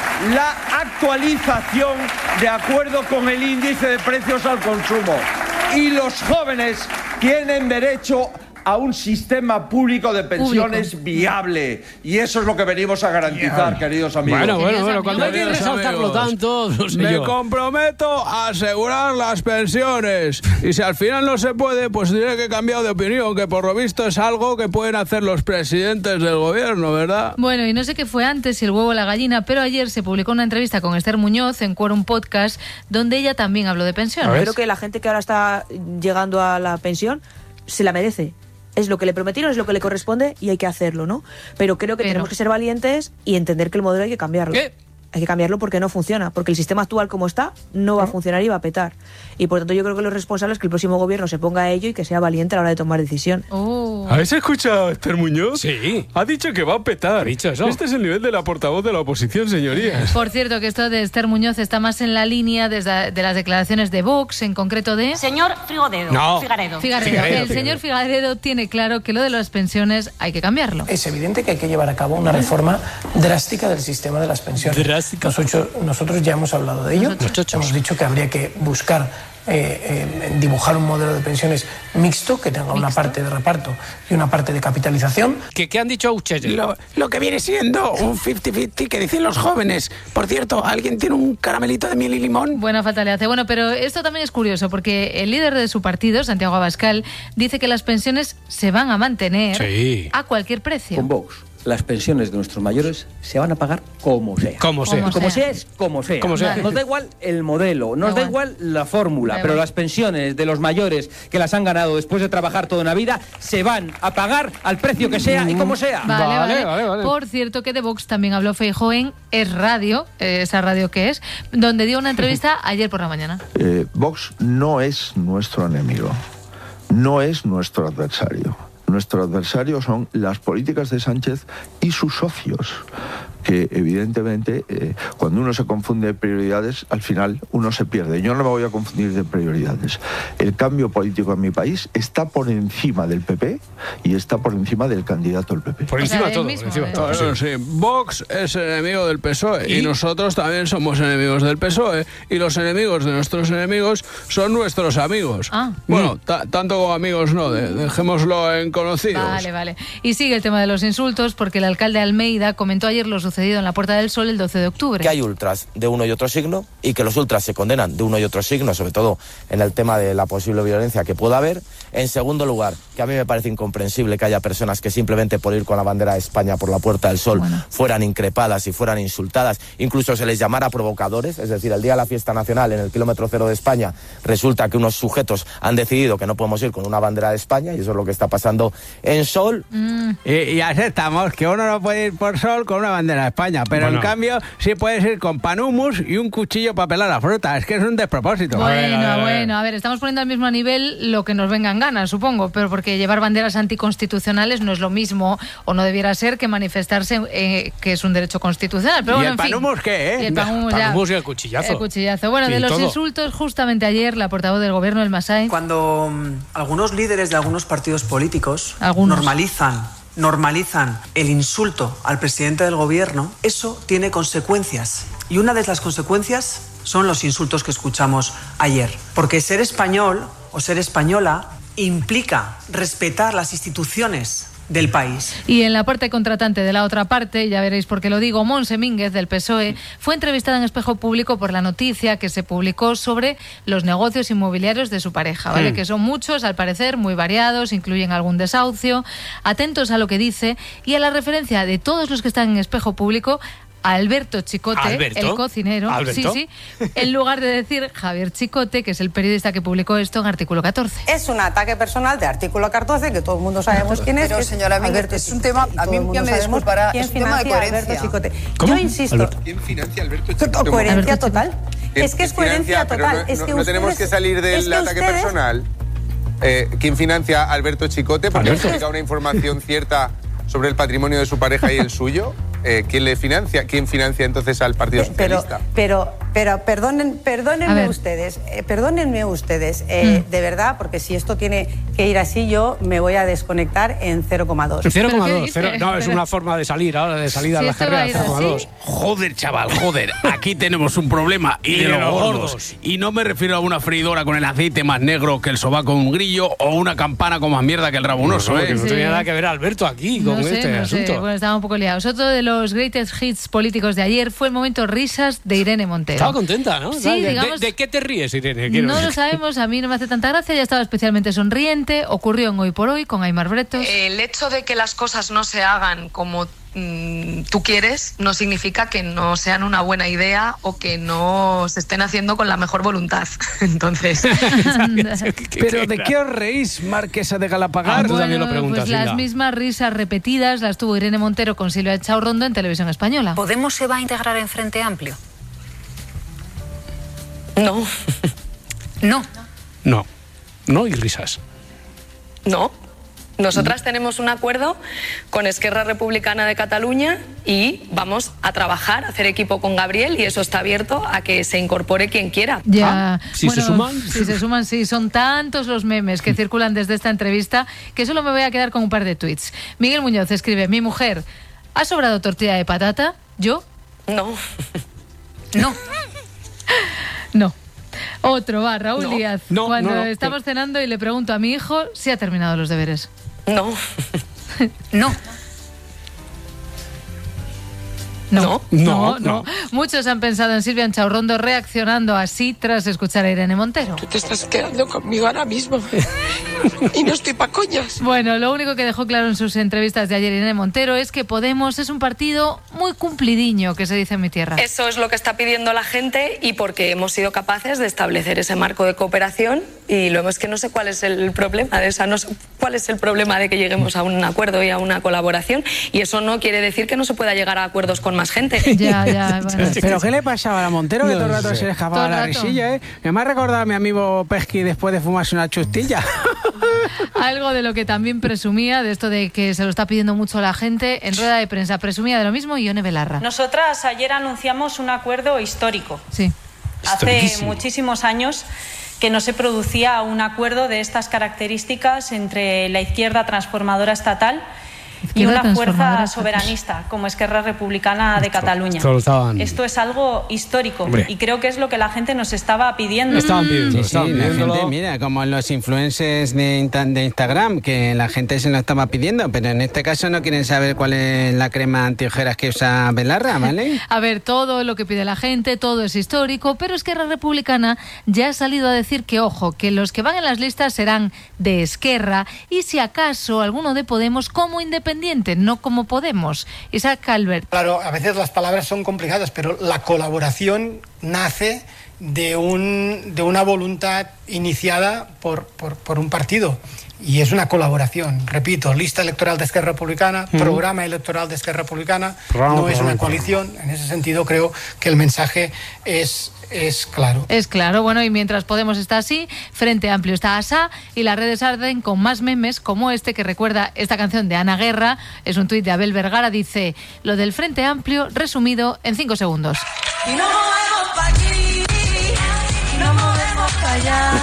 la actualización de acuerdo con el índice de precios al consumo. Y los jóvenes tienen derecho a un sistema público de pensiones Público. viable. Y eso es lo que venimos a garantizar, queridos amigos. Bueno, bueno, Queridos bueno, cuando hay que amigos. resaltarlo Amigos, tanto, no sé Me yo. comprometo a asegurar las pensiones. Y si al final no se puede, pues diré que he cambiado de opinión, que por lo visto es algo que pueden hacer los presidentes del gobierno, ¿verdad? Bueno, y no sé qué fue antes, si el huevo o la gallina, pero ayer se publicó una entrevista con Esther Muñoz en Quorum Podcast, donde ella también habló de pensiones. Creo que la gente que ahora está llegando a la pensión se la merece. Es lo que le prometieron, es lo que le corresponde y hay que hacerlo, ¿no? Pero creo que Pero- tenemos que ser valientes y entender que el modelo hay que cambiarlo. ¿Qué? Hay que cambiarlo porque no funciona, porque el sistema actual como está no va a funcionar y va a petar. Y por tanto yo creo que lo responsable es que el próximo gobierno se ponga a ello y que sea valiente a la hora de tomar decisiones. Oh. ¿Habéis escuchado a Esther Muñoz? Sí. Ha dicho que va a petar. ¿Ha dicho eso? Este es el nivel de la portavoz de la oposición, señorías. Por cierto, que esto de Esther Muñoz está más en la línea desde de las declaraciones de Vox, en concreto de... Señor Frigodedo. No. Figaredo. Figaredo. Figaredo, El Figaredo. señor Figaredo tiene claro que lo de las pensiones hay que cambiarlo. Es evidente que hay que llevar a cabo una reforma drástica del sistema de las pensiones. Drástica. Nosotros, nosotros ya hemos hablado de ello. Nosotros. Hemos dicho que habría que buscar eh, eh, dibujar un modelo de pensiones mixto, que tenga una parte de reparto y una parte de capitalización. ¿Qué, qué han dicho a Uchelle? Lo, lo que viene siendo un cincuenta cincuenta que dicen los jóvenes. Por cierto, ¿alguien tiene un caramelito de miel y limón? Buena falta le hace. Bueno, pero esto también es curioso porque el líder de su partido, Santiago Abascal, dice que las pensiones se van a mantener Sí. a cualquier precio. Con Vox, las pensiones de nuestros mayores se van a pagar como sea. Como sea. Como, Como sea. sea es como sea. Como sea. Vale. Nos da igual el modelo, nos Da da igual la fórmula, Da pero igual. las pensiones de los mayores que las han ganado después de trabajar toda una vida se van a pagar al precio que sea y como sea. Vale, Vale, vale, vale, vale. Por cierto, que de Vox también habló Feijóo en Es Radio, eh, esa radio que es, donde dio una entrevista ayer por la mañana. Eh, Vox no es nuestro enemigo, no es nuestro adversario. Nuestro adversario son las políticas de Sánchez y sus socios, que evidentemente eh, cuando uno se confunde de prioridades, al final uno se pierde. Yo no me voy a confundir de prioridades. El cambio político en mi país está por encima del P P y está por encima del candidato del P P. Por O sea, encima de del todo. mismo, por encima de ¿eh? todo, Bueno, sí. sí. Vox es enemigo del P S O E y, ¿Y? nosotros también somos enemigos del P S O E y los enemigos de nuestros enemigos son nuestros amigos. Ah. Bueno, ta- tanto como amigos no, de- dejémoslo en conocidos. Vale, vale. Y sigue el tema de los insultos porque el alcalde Almeida comentó ayer lo sucedido sucedido en la Puerta del Sol el doce de octubre. Que hay ultras de uno y otro signo y que los ultras se condenan de uno y otro signo, sobre todo en el tema de la posible violencia que pueda haber. En segundo lugar, que a mí me parece incomprensible que haya personas que simplemente por ir con la bandera de España por la Puerta del Sol bueno. fueran increpadas y fueran insultadas, incluso se les llamara provocadores, es decir, el día de la fiesta nacional en el kilómetro cero de España resulta que unos sujetos han decidido que no podemos ir con una bandera de España y eso es lo que está pasando en Sol. Mm. Y, y aceptamos que uno no puede ir por Sol con una bandera de España, pero bueno. en cambio sí puedes ir con panumus y un cuchillo para pelar la fruta, es que es un despropósito. Bueno, a ver, a ver, a ver. bueno, a ver, estamos poniendo al mismo nivel lo que nos vengan ganas, supongo, pero porque llevar banderas anticonstitucionales no es lo mismo, o no debiera ser, que manifestarse, eh, que es un derecho constitucional. Pero ¿Y bueno, el panumus fin, qué, eh? Y el panumus, ya, panumus y el cuchillazo. El cuchillazo. Bueno, sí, de los todo. insultos, justamente ayer, la portavoz del gobierno, el Masai... Cuando um, algunos líderes de algunos partidos políticos algunos. normalizan, normalizan el insulto al presidente del gobierno, eso tiene consecuencias. Y una de las consecuencias son los insultos que escuchamos ayer. Porque ser español o ser española implica respetar las instituciones del país. Y en la parte contratante de la otra parte, ya veréis por qué lo digo, Montse Mínguez, del P S O E, fue entrevistada en Espejo Público por la noticia que se publicó sobre los negocios inmobiliarios de su pareja, ¿vale? Mm. Que son muchos, al parecer, muy variados, incluyen algún desahucio. Atentos a lo que dice y a la referencia de todos los que están en Espejo Público a Alberto Chicote, ¿Alberto? el cocinero, ¿Alberto? sí, sí, en lugar de decir Javier Chicote, que es el periodista que publicó esto en Artículo catorce. Es un ataque personal de Artículo catorce, que todo el mundo sabemos quién es. Pero, señora Mínguez, es un tema, a mí ya me disculpará, ¿quién es un tema de coherencia. Alberto Chicote? ¿Cómo? Yo insisto. Alberto. ¿Quién financia a Alberto Chicote? Coherencia total. Es que es coherencia pero total. No, es que no, no tenemos que salir del es que ataque ustedes... personal. Eh, ¿Quién financia a Alberto Chicote? Porque ha publicado una información cierta sobre el patrimonio de su pareja y el suyo. Eh, ¿Quién le financia? ¿Quién financia entonces al Partido Socialista? Pero, pero, pero perdonen, perdónenme ustedes, eh, perdónenme ustedes, eh, mm. de verdad, porque si esto tiene que ir así, yo me voy a desconectar en cero coma dos. cero coma dos, no, es una forma de salir ahora, de salida si a las carreras, cero coma dos. Joder, chaval, joder, aquí tenemos un problema y, y de, de los gordos. gordos. Y no me refiero a una freidora con el aceite más negro que el sobaco de un grillo o una campana con más mierda que el rabunoso, no, ¿eh? Que no sí. tenía nada que ver Alberto aquí con no sé, este no asunto. Sé. Bueno, estaba un poco liados. Otro de los greatest hits políticos de ayer fue el momento risas de Irene Montero. Estaba contenta, ¿no? Sí, ¿De, digamos, de, ¿De qué te ríes, Irene? Quiero no decir. lo sabemos, a mí no me hace tanta gracia, ya estaba especialmente sonriente, ocurrió en Hoy por Hoy con Aimar Bretos. El hecho de que las cosas no se hagan como mm, tú quieres no significa que no sean una buena idea o que no se estén haciendo con la mejor voluntad. Entonces... ¿Pero de qué os reís, Marquesa de Galapagar? Ah, bueno, tú también lo preguntas, pues las mismas risas repetidas las tuvo Irene Montero con Silvia Echaurrondo en Televisión Española. ¿Podemos se va a integrar en Frente Amplio? No. No. No. No y risas. No. Nosotras tenemos un acuerdo con Esquerra Republicana de Cataluña y vamos a trabajar, a hacer equipo con Gabriel y eso está abierto a que se incorpore quien quiera. Ya. Ah, si bueno, se suman. Si se suman, sí. Son tantos los memes que circulan desde esta entrevista que solo me voy a quedar con un par de tweets. Miguel Muñoz escribe, mi mujer, ¿ha sobrado tortilla de patata? ¿Yo? No. No. No. Otro va, Raúl no. Díaz. No, Cuando no, no. estamos cenando y le pregunto a mi hijo si ha terminado los deberes. No. No. No. No. No, no, no. Muchos han pensado en Silvia Echaurrondo reaccionando así tras escuchar a Irene Montero. Tú te estás quedando conmigo ahora mismo. Y no estoy pa' coñas. Bueno, lo único que dejó claro en sus entrevistas de ayer Irene Montero es que Podemos es un partido muy cumplidiño, que se dice en mi tierra. Eso es lo que está pidiendo la gente y porque hemos sido capaces de establecer ese marco de cooperación y luego es que no sé cuál es el problema de esa, no sé cuál es el problema de que lleguemos a un acuerdo y a una colaboración y eso no quiere decir que no se pueda llegar a acuerdos con más gente. Ya, ya, bueno. ¿Pero qué le pasaba a la Montero? Que no, todo el rato sé. se le escapaba la risilla, ¿eh? Que me ha recordado a mi amigo Pesqui después de fumarse una chustilla. Algo de lo que también presumía, de esto de que se lo está pidiendo mucho a la gente, en rueda de prensa presumía de lo mismo Ione Belarra. Nosotras ayer anunciamos un acuerdo histórico. Sí. Hace muchísimos años que no se producía un acuerdo de estas características entre la izquierda transformadora estatal Izquierda y una Transformadora fuerza soberanista como Esquerra Republicana de Cataluña. estaban... Esto es algo histórico. Hombre. Y creo que es lo que la gente nos estaba pidiendo. Estaban pidiendo, Sí, sí, estaban la pidiéndolo. gente, mira, como los influencers de, Insta- de Instagram, que la gente se lo estaba pidiendo, pero en este caso no quieren saber cuál es la crema antiojeras que usa Belarra, ¿vale? A ver, todo lo que pide la gente, todo es histórico, pero Esquerra Republicana ya ha salido a decir que, ojo, que los que van en las listas serán de Esquerra y si acaso alguno de Podemos como independiente, no como Podemos. Isaac Calvert. Claro, a veces las palabras son complicadas, pero la colaboración nace de, un, de una voluntad iniciada por, por, por un partido. Y es una colaboración, repito, lista electoral de Esquerra Republicana, Mm. programa electoral de Esquerra Republicana, Programa, no es una programa. coalición. En ese sentido creo que el mensaje es, es claro. Es claro, bueno, y mientras Podemos está así, Frente Amplio está asá y las redes arden con más memes como este que recuerda esta canción de Ana Guerra. Es un tuit de Abel Vergara, dice lo del Frente Amplio resumido en cinco segundos. Y no movemos pa' aquí, y no movemos pa' allá.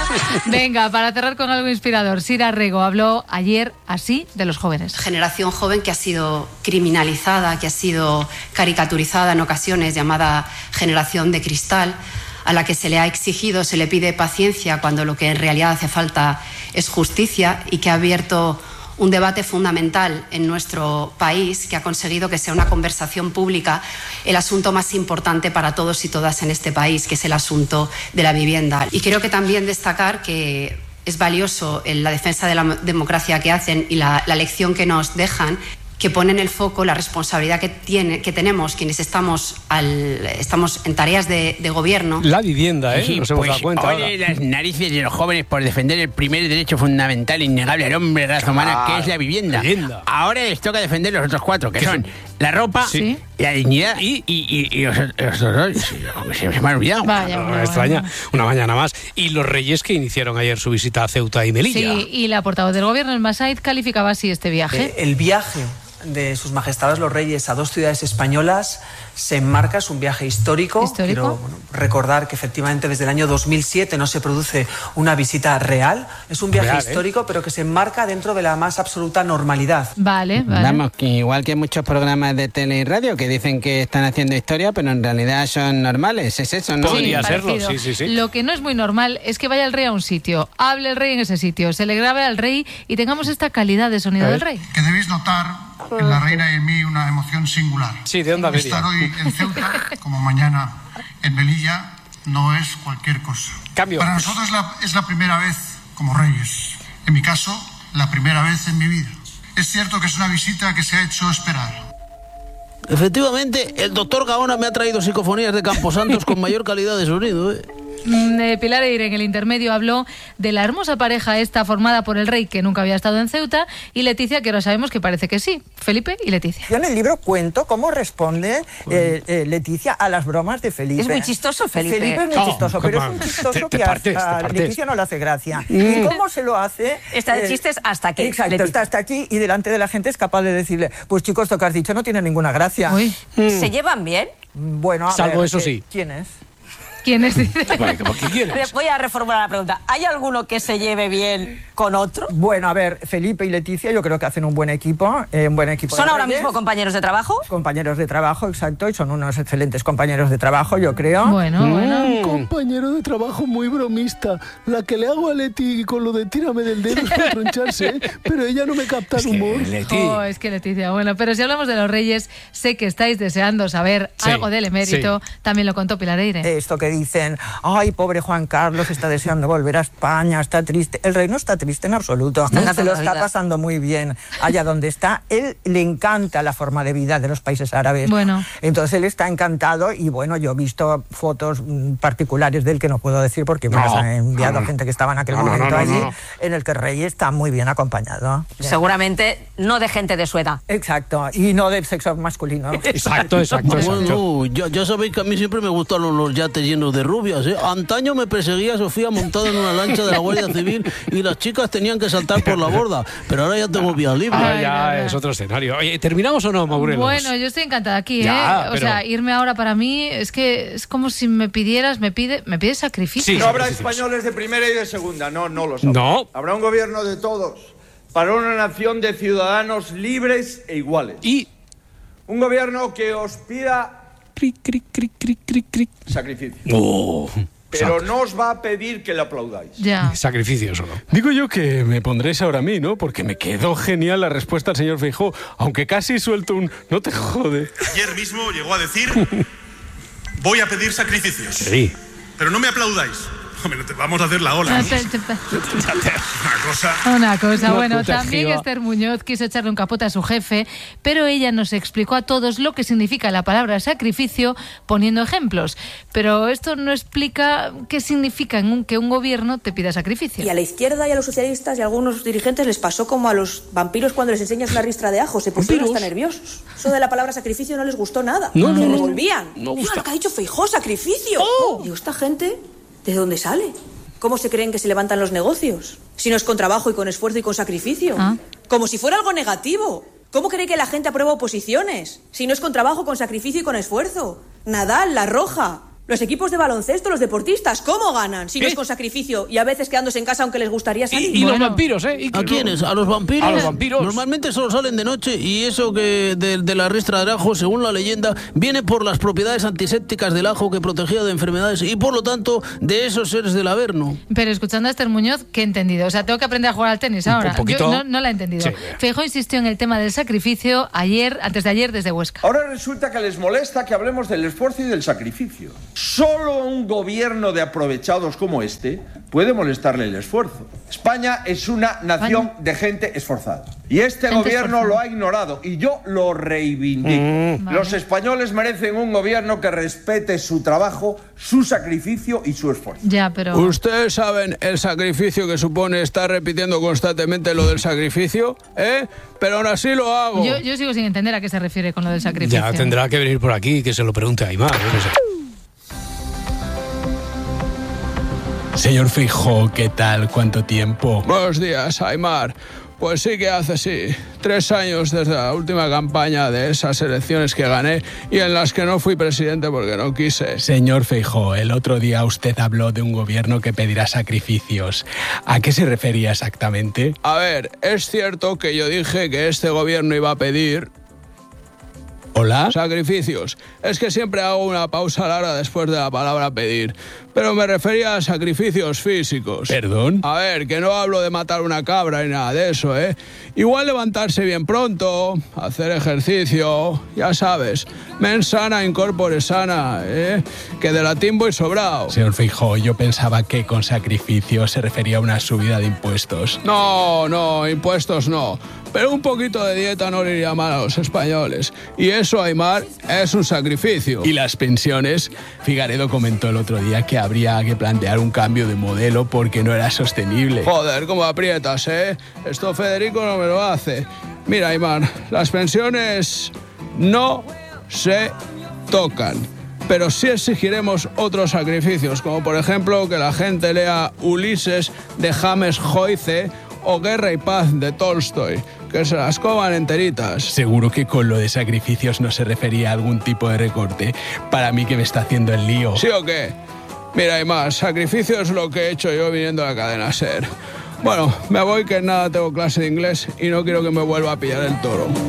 Venga, para cerrar con algo inspirador, Sira Rego habló ayer así de los jóvenes. Generación joven que ha sido criminalizada, que ha sido caricaturizada en ocasiones, llamada generación de cristal, a la que se le ha exigido, se le pide paciencia cuando lo que en realidad hace falta es justicia y que ha abierto un debate fundamental en nuestro país que ha conseguido que sea una conversación pública el asunto más importante para todos y todas en este país, que es el asunto de la vivienda. Y creo que también destacar que es valioso en la defensa de la democracia que hacen y la, la lección que nos dejan, que pone en el foco la responsabilidad que, tiene, que tenemos quienes estamos, al, estamos en tareas de, de gobierno. La vivienda, ¿eh? Sí, Nos hemos pues, dado cuenta ole ahora. las narices de los jóvenes por defender el primer derecho fundamental innegable al hombre, raza humana, que es la vivienda. vivienda. Ahora les toca defender los otros cuatro, que son la ropa, Sí. la dignidad y, y, y, y los, los otros. Se, se me ha olvidado. Vaya, No bueno, me extraña, bueno. una mañana más. Y los reyes que iniciaron ayer su visita a Ceuta y Melilla. Sí, y la portavoz del gobierno, el Masaid, calificaba así este viaje. Eh, el viaje de sus majestades los reyes a dos ciudades españolas se enmarca, es un viaje histórico. ¿Histórico? Quiero bueno, recordar que efectivamente desde el año dos mil siete no se produce una visita real. Es un viaje Real, ¿eh? histórico, pero que se enmarca dentro de la más absoluta normalidad. Vale, vale. Vamos, que igual que muchos programas de tele y radio que dicen que están haciendo historia, pero en realidad son normales. Es eso, ¿no? Podría serlo, parecido. sí, sí, sí. Lo que no es muy normal es que vaya el rey a un sitio, hable el rey en ese sitio, se le grabe al rey y tengamos esta calidad de sonido del rey. Que debéis notar en la reina y en mí una emoción singular. Sí, de onda media. Estar hoy en Ceuta, como mañana en Melilla, no es cualquier cosa. Cambio. Para nosotros es la, es la primera vez como reyes. En mi caso, la primera vez en mi vida. Es cierto que es una visita que se ha hecho esperar. Efectivamente, el doctor Gaona me ha traído psicofonías de Camposantos con mayor calidad de sonido, ¿eh? Mm, eh, Pilar Eire en el intermedio habló de la hermosa pareja esta formada por el rey que nunca había estado en Ceuta y Leticia, que ahora sabemos que parece que sí. Felipe y Leticia. Yo en el libro cuento cómo responde eh, eh, Leticia a las bromas de Felipe. Es muy chistoso, Felipe. Felipe es muy No, chistoso, pero es ¿cómo? un chistoso Te- te que partes, hasta te partes. Leticia no le hace gracia. Mm. ¿Y cómo se lo hace? Está de chistes hasta aquí, Exacto, Leticia. está hasta aquí y delante de la gente es capaz de decirle, pues chicos, esto que has dicho no tiene ninguna gracia. ¿Se llevan bien? Bueno, a Salvo ver, eso ¿qué- sí. ¿Quién es? ¿Quién es? Voy a reformular la pregunta. ¿Hay alguno que se lleve bien con otro? Bueno, a ver, Felipe y Leticia yo creo que hacen un buen equipo, eh, un buen equipo. ¿Son de ahora reyes. mismo compañeros de trabajo? Compañeros de trabajo, exacto, y son unos excelentes compañeros de trabajo, yo creo. Bueno, Un compañero de trabajo muy bromista. La que le hago a Leti con lo de tírame del dedo es para troncharse, ¿eh? Pero ella no me capta el humor. Oh, es que Leticia, bueno, pero si hablamos de los reyes, sé que estáis deseando saber Sí, algo del emérito. También lo contó Pilar Eire. Esto que dicen, ay, pobre Juan Carlos, está deseando volver a España, está triste. El rey no está triste en absoluto. Está encantado Se lo de la está vida. pasando muy bien allá donde está. Él le encanta la forma de vida de los países árabes. Bueno. Entonces él está encantado y bueno, yo he visto fotos mm, particulares de él que no puedo decir porque me No, las ha enviado no, no. gente que estaba en aquel No, no, momento no, no, allí, no. en el que el rey está muy bien acompañado. Seguramente no de gente de su edad. Exacto, y no del sexo masculino. Bueno, ya, ya sabéis que a mí siempre me gustaron los yates llenos de rubias, ¿eh? Antaño me perseguía Sofía montada en una lancha de la Guardia Civil y las chicas tenían que saltar por la borda, pero ahora ya tengo vía libre. Ahora ya es otro escenario. Oye, ¿terminamos o no, Maurelos? Bueno, yo estoy encantada aquí, Ya, ¿eh? O pero- sea, irme ahora para mí es que es como si me pidieras, me pide, me pide sacrificio. no habrá españoles de primera y de segunda, no, no lo sabrá. No. Habrá un gobierno de todos, para una nación de ciudadanos libres e iguales. Y un gobierno que os pida cric, cric, cric, cric, cric, cric. sacrificio. Oh, Pero sac- no os va a pedir que le aplaudáis. Ya. Sacrificio solo. Digo yo que me pondréis ahora a mí, ¿no? Porque me quedó genial la respuesta al señor Feijóo, aunque casi suelto un no te jode. Ayer mismo llegó a decir, voy a pedir sacrificios. Sí. Pero no me aplaudáis. Hombre, te vamos a hacer la ola. ¿no? Una cosa... Una cosa, Una bueno, puta también jiba. Esther Muñoz quiso echarle un capote a su jefe, pero ella nos explicó a todos lo que significa la palabra sacrificio poniendo ejemplos. Pero esto no explica qué significa en un- que un gobierno te pida sacrificio. Y a la izquierda y a los socialistas y a algunos dirigentes les pasó como a los vampiros cuando les enseñas una ristra de ajo, se pusieron hasta nerviosos. Eso de la palabra sacrificio no les gustó nada. No, no, se no. revolvían. No Mira gusta. lo que ha dicho Feijóo, sacrificio. Digo, esta gente, ¿de dónde sale? ¿Cómo se creen que se levantan los negocios? Si no es con trabajo y con esfuerzo y con sacrificio. Ah. Como si fuera algo negativo. ¿Cómo cree que la gente aprueba oposiciones? Si no es con trabajo, con sacrificio y con esfuerzo. Nadal, La Roja, los equipos de baloncesto, los deportistas, ¿cómo ganan? Si no es con sacrificio y a veces quedándose en casa aunque les gustaría salir. Y los vampiros, ¿eh? Y que- ¿A quiénes? ¿A los vampiros? A los vampiros. Normalmente solo salen de noche y eso que de, de la ristra de ajo, según la leyenda, viene por las propiedades antisépticas del ajo que protegía de enfermedades y por lo tanto de esos seres del Averno. Pero escuchando a Esther Muñoz, ¿qué he entendido? O sea, tengo que aprender a jugar al tenis ahora. poquito. Yo no, no la he entendido. Sí. Feijóo insistió en el tema del sacrificio ayer, antes de ayer, desde Huesca. Ahora resulta que les molesta que hablemos del esfuerzo y del sacrificio. Solo un gobierno de aprovechados como este puede molestarle el esfuerzo. España es una nación de gente esforzada. Y este Gente gobierno esforzada. lo ha ignorado y yo lo reivindico. Mm. Vale. Los españoles merecen un gobierno que respete su trabajo, su sacrificio y su esfuerzo. Ya, pero... ¿Ustedes saben el sacrificio que supone estar repitiendo constantemente lo del sacrificio? ¿Eh? Pero aún así lo hago. Yo, yo sigo sin entender a qué se refiere con lo del sacrificio. Ya tendrá que venir por aquí y que se lo pregunte a Aymar. yo qué sé. Señor Feijóo, ¿qué tal? ¿Cuánto tiempo? Buenos días, Aymar. Pues sí que hace, sí, tres años desde la última campaña de esas elecciones que gané y en las que no fui presidente porque no quise. Señor Feijóo, el otro día usted habló de un gobierno que pedirá sacrificios. ¿A qué se refería exactamente? A ver, es cierto que yo dije que este gobierno iba a pedir... ¿Hola? Sacrificios. Es que siempre hago una pausa larga después de la palabra pedir. Pero me refería a sacrificios físicos. ¿Perdón? A ver, que no hablo de matar una cabra ni nada de eso, ¿eh? Igual levantarse bien pronto, hacer ejercicio, ya sabes. Mens sana, incorpore sana, ¿eh? Que de latín voy sobrado. Señor Feijóo, yo pensaba que con sacrificios se refería a una subida de impuestos. No, no, impuestos no. Pero un poquito de dieta no le iría mal a los españoles. Y eso, Aymar, es un sacrificio. ¿Y las pensiones? Figaredo comentó el otro día que habría que plantear un cambio de modelo porque no era sostenible. Joder, cómo aprietas, ¿eh? Esto Federico no me lo hace. Mira, Aymar, las pensiones no se tocan. Pero sí exigiremos otros sacrificios, como por ejemplo que la gente lea Ulises de James Joyce o Guerra y Paz de Tolstoy, que se las coman enteritas. Seguro que con lo de sacrificios no se refería a algún tipo de recorte. Para mí que me está haciendo el lío. ¿Sí o qué? Mira, y más, sacrificio es lo que he hecho yo viniendo a la cadena SER. Bueno, me voy que en nada tengo clase de inglés y no quiero que me vuelva a pillar el toro.